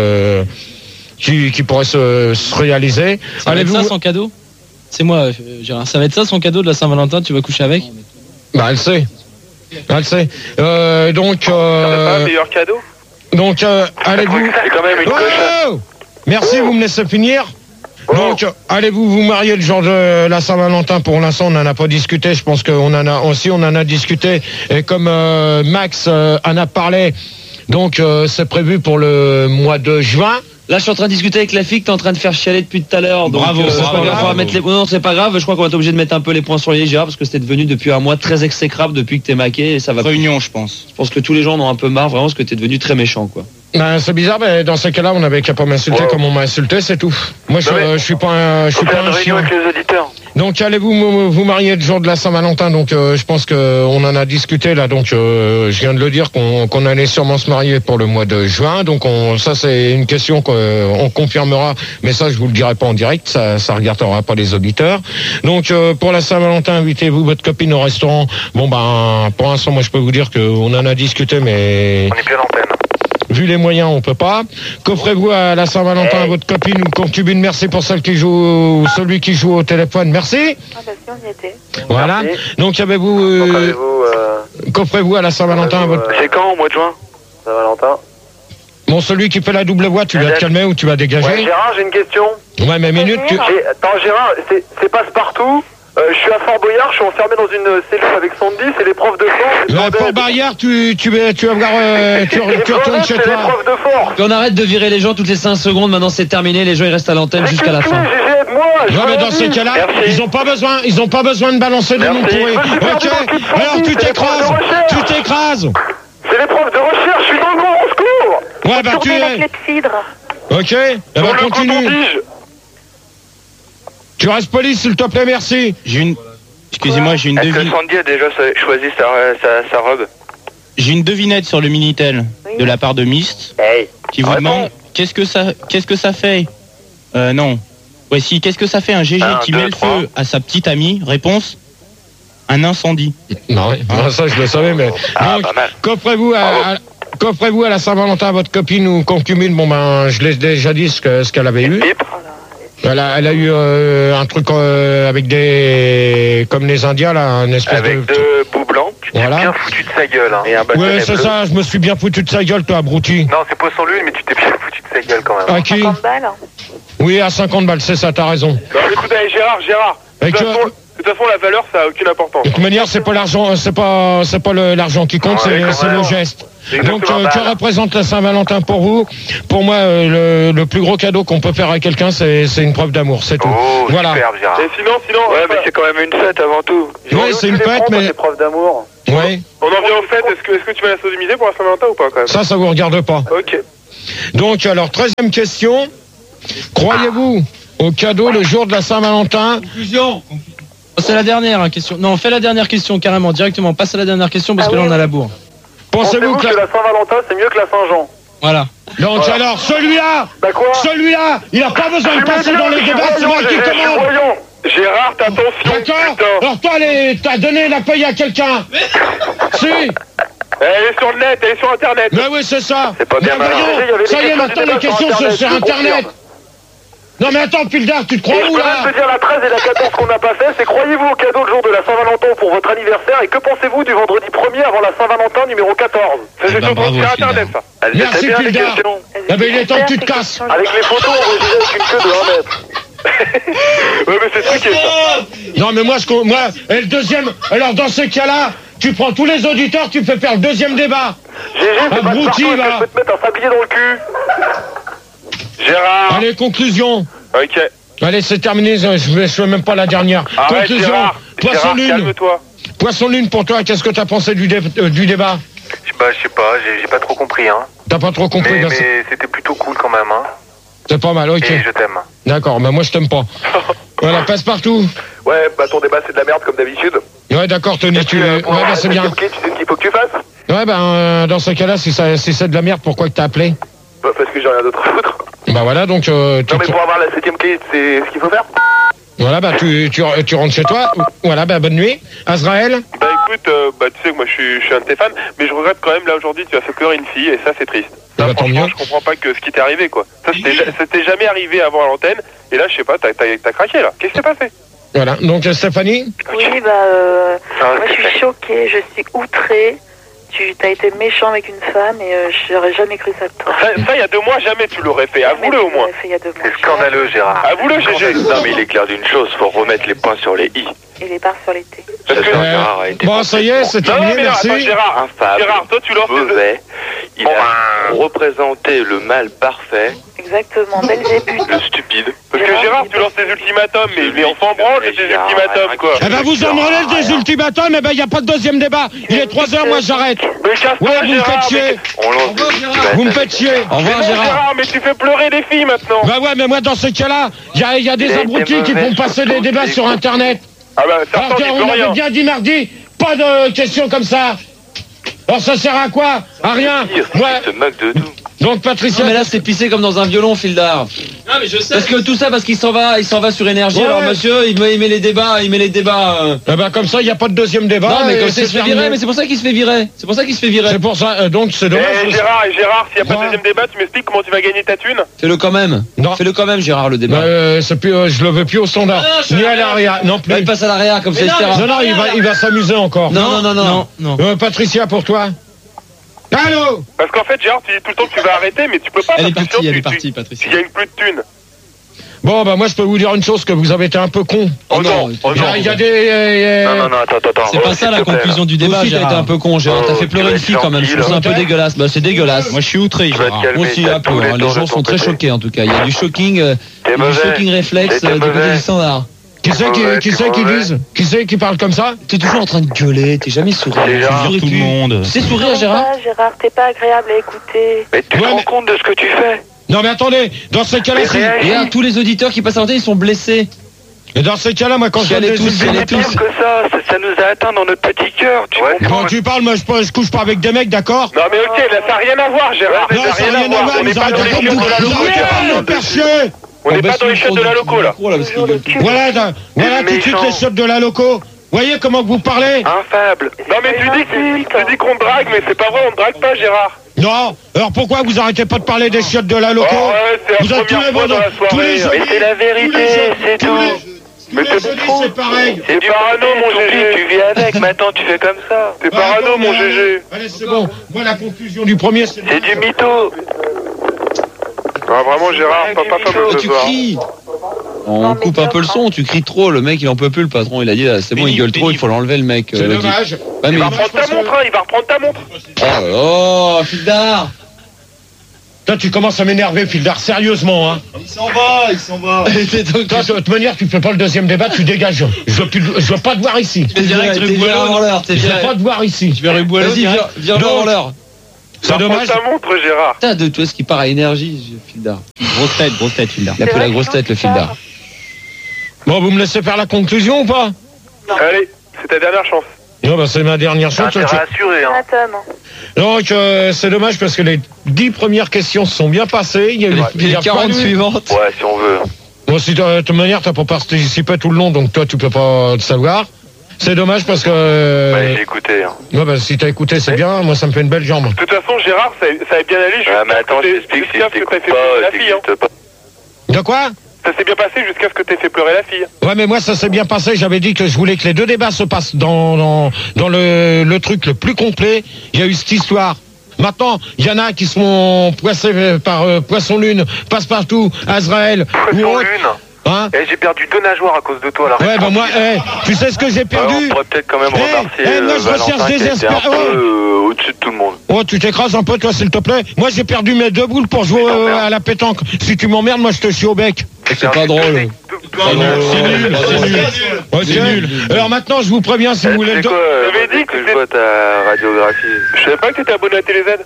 Speaker 1: qui pourrait se réaliser.
Speaker 3: Ça va être ça son cadeau? C'est moi, Gérard. Ça va être ça son cadeau de la Saint-Valentin, tu vas coucher avec?
Speaker 1: Bah elle sait. Donc...
Speaker 2: C'est pas un meilleur cadeau?
Speaker 1: Donc allez-vous...
Speaker 2: C'est quand même une cochonne.
Speaker 1: Merci, vous me laissez finir. Donc, allez-vous vous marier le jour de la Saint-Valentin? Pour l'instant, on n'en a pas discuté. Je pense qu'on en a discuté. Et comme Max en a parlé, donc c'est prévu pour le mois de juin.
Speaker 11: Là, je suis en train de discuter avec la fille que t'es en train de faire chialer depuis tout à l'heure. Donc,
Speaker 5: Bravo,
Speaker 11: c'est pas grave, on va
Speaker 5: bravo.
Speaker 11: mettre les... Non, c'est pas grave. Je crois qu'on va être obligé de mettre un peu les points sur les i, Gérard, parce que c'était devenu depuis un mois très exécrable depuis que t'es maqué et ça va.
Speaker 5: Réunion, je pense.
Speaker 11: Je pense que tous les gens en ont un peu marre, vraiment, parce que t'es devenu très méchant, quoi.
Speaker 1: Ben, c'est bizarre, mais dans ces cas-là, on n'avait qu'à pas m'insulter comme on m'a insulté, c'est tout. Moi, je suis pas un chien.
Speaker 7: Avec les auditeurs.
Speaker 1: Donc, allez-vous vous marier le jour de la Saint-Valentin? Donc, je pense qu'on en a discuté là. Donc, je viens de le dire qu'on allait sûrement se marier pour le mois de juin. Donc, ça, c'est une question qu'on confirmera. Mais ça, je vous le dirai pas en direct. Ça regardera pas les auditeurs. Donc, pour la Saint-Valentin, invitez-vous votre copine au restaurant. Bon, ben, pour l'instant, moi, je peux vous dire qu'on en a discuté, mais...
Speaker 2: On est plus à l'antenne.
Speaker 1: Vu les moyens, on peut pas. Qu'offrez-vous à la Saint-Valentin à votre copine ou concubine? Merci pour celui qui joue au téléphone. Merci.
Speaker 4: Ah bah si, on y était.
Speaker 1: Voilà.
Speaker 2: Merci.
Speaker 1: Donc qu'offrez-vous à la Saint-Valentin à votre...
Speaker 7: C'est quand au mois de juin?
Speaker 2: Saint-Valentin.
Speaker 1: Bon, celui qui fait la double voix, tu vas te calmer ou tu vas dégager?
Speaker 2: Ouais, Gérard, j'ai une question.
Speaker 1: Ouais, mais minute,
Speaker 2: Attends, Gérard, c'est passe-partout. Je suis à Fort Boyard, je suis enfermé dans une cellule avec Sandy, c'est les profs de force.
Speaker 1: Fort Barrière, tu vas voir, tu retournes chez
Speaker 2: C'est les
Speaker 1: toi.
Speaker 2: profs de force.
Speaker 11: Puis on arrête de virer les gens toutes les 5 secondes. Maintenant, c'est terminé. Les gens, ils restent à l'antenne jusqu'à la fin.
Speaker 1: Ouais, mais dans ces cas-là, ils ont pas besoin de balancer des noms pourris. Ok, alors tu t'écrases.
Speaker 2: C'est les profs de recherche, je suis dans le grand au secours.
Speaker 1: Ouais, bah tu
Speaker 4: Tournez la
Speaker 1: es.
Speaker 4: clepsydre.
Speaker 1: Ok, eh ben continue. Tu restes poli, s'il te plaît, merci.
Speaker 5: Excusez-moi, j'ai une
Speaker 7: Est-ce que
Speaker 5: devinette.
Speaker 7: Sandy a déjà choisi sa robe?
Speaker 5: J'ai une devinette sur le Minitel de la part de Myst qui vous demande qu'est-ce que ça fait. Non. Voici, qu'est-ce que ça fait un GG qui met le feu à sa petite amie? Réponse, un incendie.
Speaker 1: Non, ça je le savais, mais... Donc, qu'offrez-vous à la Saint-Valentin à votre copine ou concubine? Bon ben, je l'ai déjà dit ce qu'elle avait eu. Elle a eu un truc avec des... comme les Indiens, là, un espèce
Speaker 7: avec
Speaker 1: de...
Speaker 7: deux bouts blancs. Tu t'es bien foutu de sa gueule, hein. Et un bâtonnet
Speaker 1: Ouais, c'est
Speaker 7: bleu.
Speaker 1: ça, je me suis bien foutu de sa gueule, toi, abruti.
Speaker 2: Non, c'est Poisson Lune, mais tu t'es bien foutu de sa gueule quand même.
Speaker 1: À qui?
Speaker 4: 50 balles.
Speaker 1: Oui, à 50 balles, c'est ça, t'as raison.
Speaker 2: Non, écoute, allez, Gérard. De toute façon, la valeur, ça a aucune importance.
Speaker 1: De toute manière, c'est pas l'argent, c'est pas l'argent qui compte, c'est le geste. Donc, que représente la Saint-Valentin pour vous? Pour moi, le plus gros cadeau qu'on peut faire à quelqu'un, c'est une preuve d'amour, c'est tout.
Speaker 7: Oh,
Speaker 1: voilà.
Speaker 7: Superbe, Gérard. Et sinon, ouais, mais c'est quand même une fête avant tout.
Speaker 1: Oui, c'est une fête, mais...
Speaker 2: C'est preuve d'amour.
Speaker 1: Oui.
Speaker 2: On en vient au fait, est-ce que tu vas la sodomiser pour la Saint-Valentin ou pas, quand même?
Speaker 1: Ça vous regarde pas.
Speaker 2: Ok.
Speaker 1: Donc, alors, 13e question. Croyez-vous au cadeau le jour de la Saint-Valentin?
Speaker 3: Conclusion. C'est la dernière question. Non, fais la dernière question carrément, directement. Passe à la dernière question parce que là, on a la bourre.
Speaker 2: Pensez-vous que la Saint-Valentin, c'est mieux que la Saint-Jean?
Speaker 3: Voilà.
Speaker 1: Donc alors, celui-là, il n'a pas besoin de passer dans les débats, c'est moi qui commande.
Speaker 2: Gérard, t'as ton fion.
Speaker 1: D'accord. Alors toi, t'as donné la feuille à quelqu'un. Si.
Speaker 2: Elle est sur le net, elle est sur Internet.
Speaker 1: Mais oui, c'est ça.
Speaker 7: C'est pas bien malin.
Speaker 1: Ça y est, maintenant les questions sont sur Internet. Non mais attends, Pildar, tu te crois où là?
Speaker 2: Je peux te dire la 13 et la 14 qu'on n'a pas fait, c'est croyez-vous au cadeau le jour de la Saint-Valentin pour votre anniversaire et que pensez-vous du vendredi 1er avant la Saint-Valentin numéro 14? C'est sur Internet ça.
Speaker 1: Merci Pildar. Eh ben il est temps que tu te casses.
Speaker 2: Avec les photos enregistrées avec une queue de 1 mètre. Ouais mais c'est truqué ça.
Speaker 1: Non mais moi, et le deuxième, alors dans ce cas-là, tu prends tous les auditeurs, tu fais faire le deuxième débat.
Speaker 2: GG, c'est pas de partout, je peux te mettre un sablier dans le cul. Gérard.
Speaker 1: Allez, conclusion.
Speaker 2: Ok.
Speaker 1: Allez, c'est terminé, je ne fais même pas la dernière.
Speaker 2: Arrête,
Speaker 1: conclusion.
Speaker 2: Gérard.
Speaker 1: Poisson
Speaker 2: Gérard,
Speaker 1: lune.
Speaker 2: calme-toi.
Speaker 1: Poisson lune pour toi, qu'est-ce que t'as pensé du débat?
Speaker 7: Bah, je sais pas, j'ai pas trop compris, hein.
Speaker 1: T'as pas trop compris,
Speaker 7: mais c'était plutôt cool quand même, hein.
Speaker 1: C'est pas mal, ok.
Speaker 7: Et je t'aime.
Speaker 1: D'accord, mais moi je t'aime pas. Voilà, passe partout.
Speaker 2: Ouais, bah ton débat c'est de la merde comme d'habitude.
Speaker 1: Ouais, d'accord, Tony, ouais, bah c'est bien.
Speaker 2: Tu sais ce qu'il faut que tu fasses?
Speaker 1: Ouais, ben, dans ce cas-là, si c'est de la merde, pourquoi que t'as appelé?
Speaker 2: Bah, parce que j'ai rien d'autre à foutre.
Speaker 1: Bah voilà, donc...
Speaker 2: non, mais pour avoir la 7ème clé, c'est ce qu'il faut faire.
Speaker 1: Voilà, bah tu rentres chez toi. Voilà, bah bonne nuit. Azraël?
Speaker 2: Bah écoute, bah tu sais que moi je suis un de tes fans, mais je regrette quand même, là aujourd'hui, tu as fait pleurer une fille, et ça c'est triste. Ça,
Speaker 1: bah, tant mieux.
Speaker 2: Je comprends pas que ce qui t'est arrivé, quoi. Ça, c'était jamais arrivé avant à l'antenne, et là, je sais pas, t'as craqué, là. Qu'est-ce qui s'est passé?
Speaker 1: Voilà, donc Stéphanie?
Speaker 10: Oui, bah, moi je suis choquée, je suis outrée. T'as été méchant avec une femme et j'aurais jamais cru ça de toi.
Speaker 2: Ça, il y a 2 mois, jamais tu l'aurais fait. Avoue-le au moins.
Speaker 7: C'est scandaleux, Gérard.
Speaker 2: Avoue-le, GG.
Speaker 7: Non, mais il est clair d'une chose, faut remettre les points sur les i.
Speaker 10: Et les barres sur les t.
Speaker 7: Gérard a été
Speaker 1: bon, ça y est, c'est terminé, merci.
Speaker 2: Attends, Gérard, toi, tu l'as
Speaker 7: mauvais. Il a représenté le mal parfait.
Speaker 10: Exactement, Belzébuth.
Speaker 7: Le stupide.
Speaker 2: Parce que Gérard, tu lances tes ultimatums, mais on s'en branle de tes ultimatums, quoi.
Speaker 1: Eh ben, vous en branlez des ultimatums, eh ben, il n'y a pas de deuxième débat. Il est 3h, moi, j'arrête.
Speaker 2: Ouais,
Speaker 1: vous me faites chier. Vous me faites chier.
Speaker 2: Au revoir, Gérard, mais tu fais pleurer les filles, maintenant.
Speaker 1: Bah ouais, mais moi, dans ce cas-là, il y a des abrutis qui font passer des débats sur Internet.
Speaker 2: Ah bah,
Speaker 1: alors qu'on avait bien dit mardi, pas de questions comme ça. Alors ça sert à quoi? À rien.
Speaker 7: Ouais. Se moque de tout.
Speaker 1: Donc Patricia.
Speaker 11: Non, mais là c'est pissé comme dans un violon, Fildar.
Speaker 3: Non mais je sais.
Speaker 11: Parce que tout ça parce qu'il s'en va sur énergie.
Speaker 1: Ouais.
Speaker 11: Alors monsieur, il met les débats,
Speaker 1: Eh ben comme ça, il n'y a pas de deuxième débat.
Speaker 11: Non mais comme ça il se fait virer, mais c'est pour ça qu'il se fait virer. C'est pour ça,
Speaker 1: donc c'est dommage.
Speaker 2: Gérard, s'il n'y a pas de deuxième débat, tu m'expliques comment tu vas gagner ta thune?
Speaker 11: Fais-le quand même.
Speaker 1: Non.
Speaker 11: Fais-le quand même, Gérard, le débat.
Speaker 1: C'est plus, je le veux plus au standard. Ni à l'AREA, non plus.
Speaker 11: Il passe à l'AREA comme ça, etc.
Speaker 1: Non, il va s'amuser encore.
Speaker 11: Non.
Speaker 1: Patricia, pour toi. Allô?
Speaker 2: Parce qu'en fait, Gérard, tu dis tout le temps que tu vas arrêter, mais tu peux pas.
Speaker 3: Elle est partie, Patricia.
Speaker 2: Il y a une plus de thunes.
Speaker 1: Bon, bah moi je peux vous dire une chose, que vous avez été un peu con.
Speaker 2: Oh non.
Speaker 1: Il y a des...
Speaker 7: Non, attends.
Speaker 3: C'est pas ça la conclusion du débat,
Speaker 11: Aussi, t'as
Speaker 3: Gérard.
Speaker 11: été un peu con, Gérard. T'as fait pleurer une fille quand même. Je trouve ça un peu dégueulasse. Bah c'est dégueulasse.
Speaker 3: Moi je suis outré, Gérard.
Speaker 11: Moi aussi un peu. Les gens sont très choqués en tout cas. Il y a du shocking réflexe du côté du standard.
Speaker 1: Qui c'est qui parle comme ça?
Speaker 11: T'es toujours en train de gueuler, t'es jamais sourire.
Speaker 3: Tout le monde.
Speaker 11: Tu sais sourire, Gérard?
Speaker 10: Gérard, t'es pas agréable à écouter.
Speaker 7: Mais tu te rends compte de ce que tu fais?
Speaker 1: Non mais attendez, dans ces cas-là,
Speaker 11: Regarde, tous les auditeurs qui passent à l'antenne, ils sont blessés.
Speaker 1: Et dans ces cas-là, moi quand je
Speaker 11: allez tous.
Speaker 7: C'est pire que ça nous a atteint dans notre petit cœur.
Speaker 1: Quand tu parles, moi je couche pas avec des mecs, d'accord?
Speaker 2: Non mais ok, là ça n'a rien à voir, Gérard.
Speaker 1: Non, ça n'a rien à voir,
Speaker 2: On n'est pas dans les chiottes de la loco. On n'est pas dans les chiottes de la loco là.
Speaker 1: Voilà tout de suite les chiottes de la loco. Voyez comment vous parlez?
Speaker 7: Infable.
Speaker 2: Non mais tu dis qu'on drague, mais c'est pas vrai, on ne drague pas, Gérard.
Speaker 1: Non, alors pourquoi vous arrêtez pas de parler des chiottes de la loco?
Speaker 2: Vous êtes
Speaker 7: tous les c'est la vérité, c'est tout.
Speaker 1: Mais c'est pareil.
Speaker 2: C'est du parano, mon GG.
Speaker 7: Tu vis avec, maintenant tu fais comme ça.
Speaker 2: T'es parano, mon GG.
Speaker 1: Allez, c'est bon. Moi, la conclusion du premier, c'est
Speaker 7: du mytho.
Speaker 2: Ah, vraiment, Gérard, pas fameux ce
Speaker 11: Tu
Speaker 2: soir.
Speaker 11: cries. On coupe un peu le son, tu cries trop. Le mec, il en peut plus, le patron. Il a dit, c'est bon, il gueule trop, il faut l'enlever, le mec.
Speaker 1: C'est dommage.
Speaker 11: Ouais,
Speaker 2: il va reprendre ta montre, hein, il va reprendre ta montre.
Speaker 11: Oh, Fildar.
Speaker 1: Toi, tu commences à m'énerver, Fildar, sérieusement, hein.
Speaker 8: Il s'en va.
Speaker 1: Toi, de toute manière, tu fais pas le deuxième débat, tu dégages. Je veux pas te voir ici.
Speaker 11: T'es direct,
Speaker 1: Je veux pas te voir ici.
Speaker 3: Tu vas Ruboileau.
Speaker 11: Vas-y, viens voir l'heure.
Speaker 2: C'est dommage. Ta montre, Gérard.
Speaker 11: Putain, de toi, ce qui part à énergie, Fildar.
Speaker 5: Grosse tête, Fildar.
Speaker 11: Il a pris la grosse tête, le Fildar.
Speaker 1: Bon, vous me laissez faire la conclusion ou pas?
Speaker 2: Allez, c'est ta dernière chance.
Speaker 1: Non, bah, c'est ma dernière chance.
Speaker 2: T'as intérêt à assurer, hein.
Speaker 1: Donc, c'est dommage parce que les 10 premières questions se sont bien passées. Il y a eu
Speaker 11: les 40 suivantes.
Speaker 2: Ouais, si on veut.
Speaker 1: Bon, si de toute manière, t'as pas participé tout le long, donc toi, tu peux pas te savoir. C'est dommage parce que...
Speaker 2: Ouais, j'ai écouté. Hein.
Speaker 1: Ouais, bah, si t'as écouté, c'est bien. Moi, ça me fait une belle jambe.
Speaker 2: De toute façon, Gérard, ça avait bien allé jusqu'à
Speaker 7: mais attends, j'explique si
Speaker 2: ce que t'as fait pleurer la fille. Hein.
Speaker 1: De quoi?
Speaker 2: Ça s'est bien passé jusqu'à ce que t'aies fait pleurer la fille.
Speaker 1: Ouais, mais moi, ça s'est bien passé. J'avais dit que je voulais que les deux débats se passent dans le truc le plus complet. Il y a eu cette histoire. Maintenant, il y en a qui se font poisser par Poisson Lune, Passe-Partout, Azraël.
Speaker 2: Poisson Lune.
Speaker 1: Hein?
Speaker 2: J'ai perdu 2 nageoires à cause de toi.
Speaker 1: Ouais, bah moi, tu sais ce que j'ai perdu?
Speaker 2: On pourrait peut-être quand même remercier
Speaker 1: moi, je recherche
Speaker 2: Valentin qui était un peu au-dessus de tout le monde.
Speaker 1: Oh, tu t'écrases un peu, toi, s'il te plaît. Moi, j'ai perdu mes 2 boules pour jouer à la pétanque. Si tu m'emmerdes, moi, je te chie au bec.
Speaker 11: C'est pas drôle.
Speaker 1: C'est nul. Alors maintenant, je vous préviens, si vous voulez...
Speaker 7: C'est quoi, dit que je vois ta radiographie.
Speaker 2: Je savais pas que t'étais abonné à TéléZ.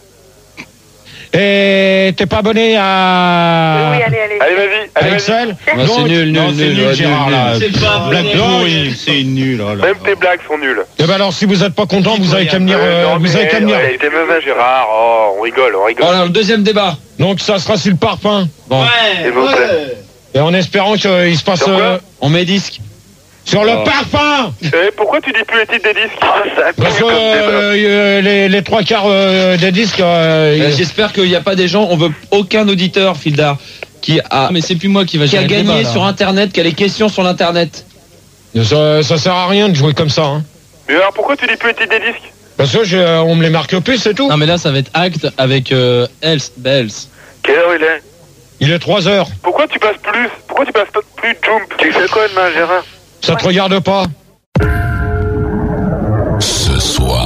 Speaker 1: Et t'es pas abonné à...
Speaker 10: Oui, allez.
Speaker 2: Allez, vas-y.
Speaker 1: Excel.
Speaker 11: C'est nul,
Speaker 3: Gérard, là.
Speaker 11: C'est pas
Speaker 3: Blague pourrie, c'est nul.
Speaker 2: Même tes blagues sont nulles.
Speaker 1: Eh ben alors, si vous êtes pas content, vous avez qu'à venir... vous avez qu'à venir.
Speaker 2: T'es mauvais, Gérard. Oh, on rigole.
Speaker 11: Voilà, le deuxième débat.
Speaker 1: Donc, ça sera sur le parfum.
Speaker 11: Bon.
Speaker 2: S'il vous plaît.
Speaker 1: Et en espérant qu'il se passe...
Speaker 11: On met disque.
Speaker 1: Sur le parfum.
Speaker 2: Pourquoi tu dis plus les titres des disques?
Speaker 1: Parce que les 3 quarts des disques...
Speaker 11: J'espère qu'il n'y a pas des gens... On veut aucun auditeur, Fildar, qui a...
Speaker 3: Mais c'est plus moi qui va
Speaker 11: qui a
Speaker 3: gérer le
Speaker 11: gagné
Speaker 3: débat,
Speaker 11: sur
Speaker 3: là.
Speaker 11: Internet, qui a les questions sur l'Internet.
Speaker 1: Ça sert à rien de jouer comme ça. Hein.
Speaker 2: Mais alors pourquoi tu dis plus les titres des disques?
Speaker 1: Parce que on me les marque plus, c'est tout.
Speaker 3: Non mais là ça va être Act avec Else, Bells.
Speaker 7: Quelle heure il est?
Speaker 1: Il est 3 heures.
Speaker 2: Pourquoi tu passes plus Jump?
Speaker 7: Tu fais quoi demain, Gérard?
Speaker 1: Ça te regarde pas.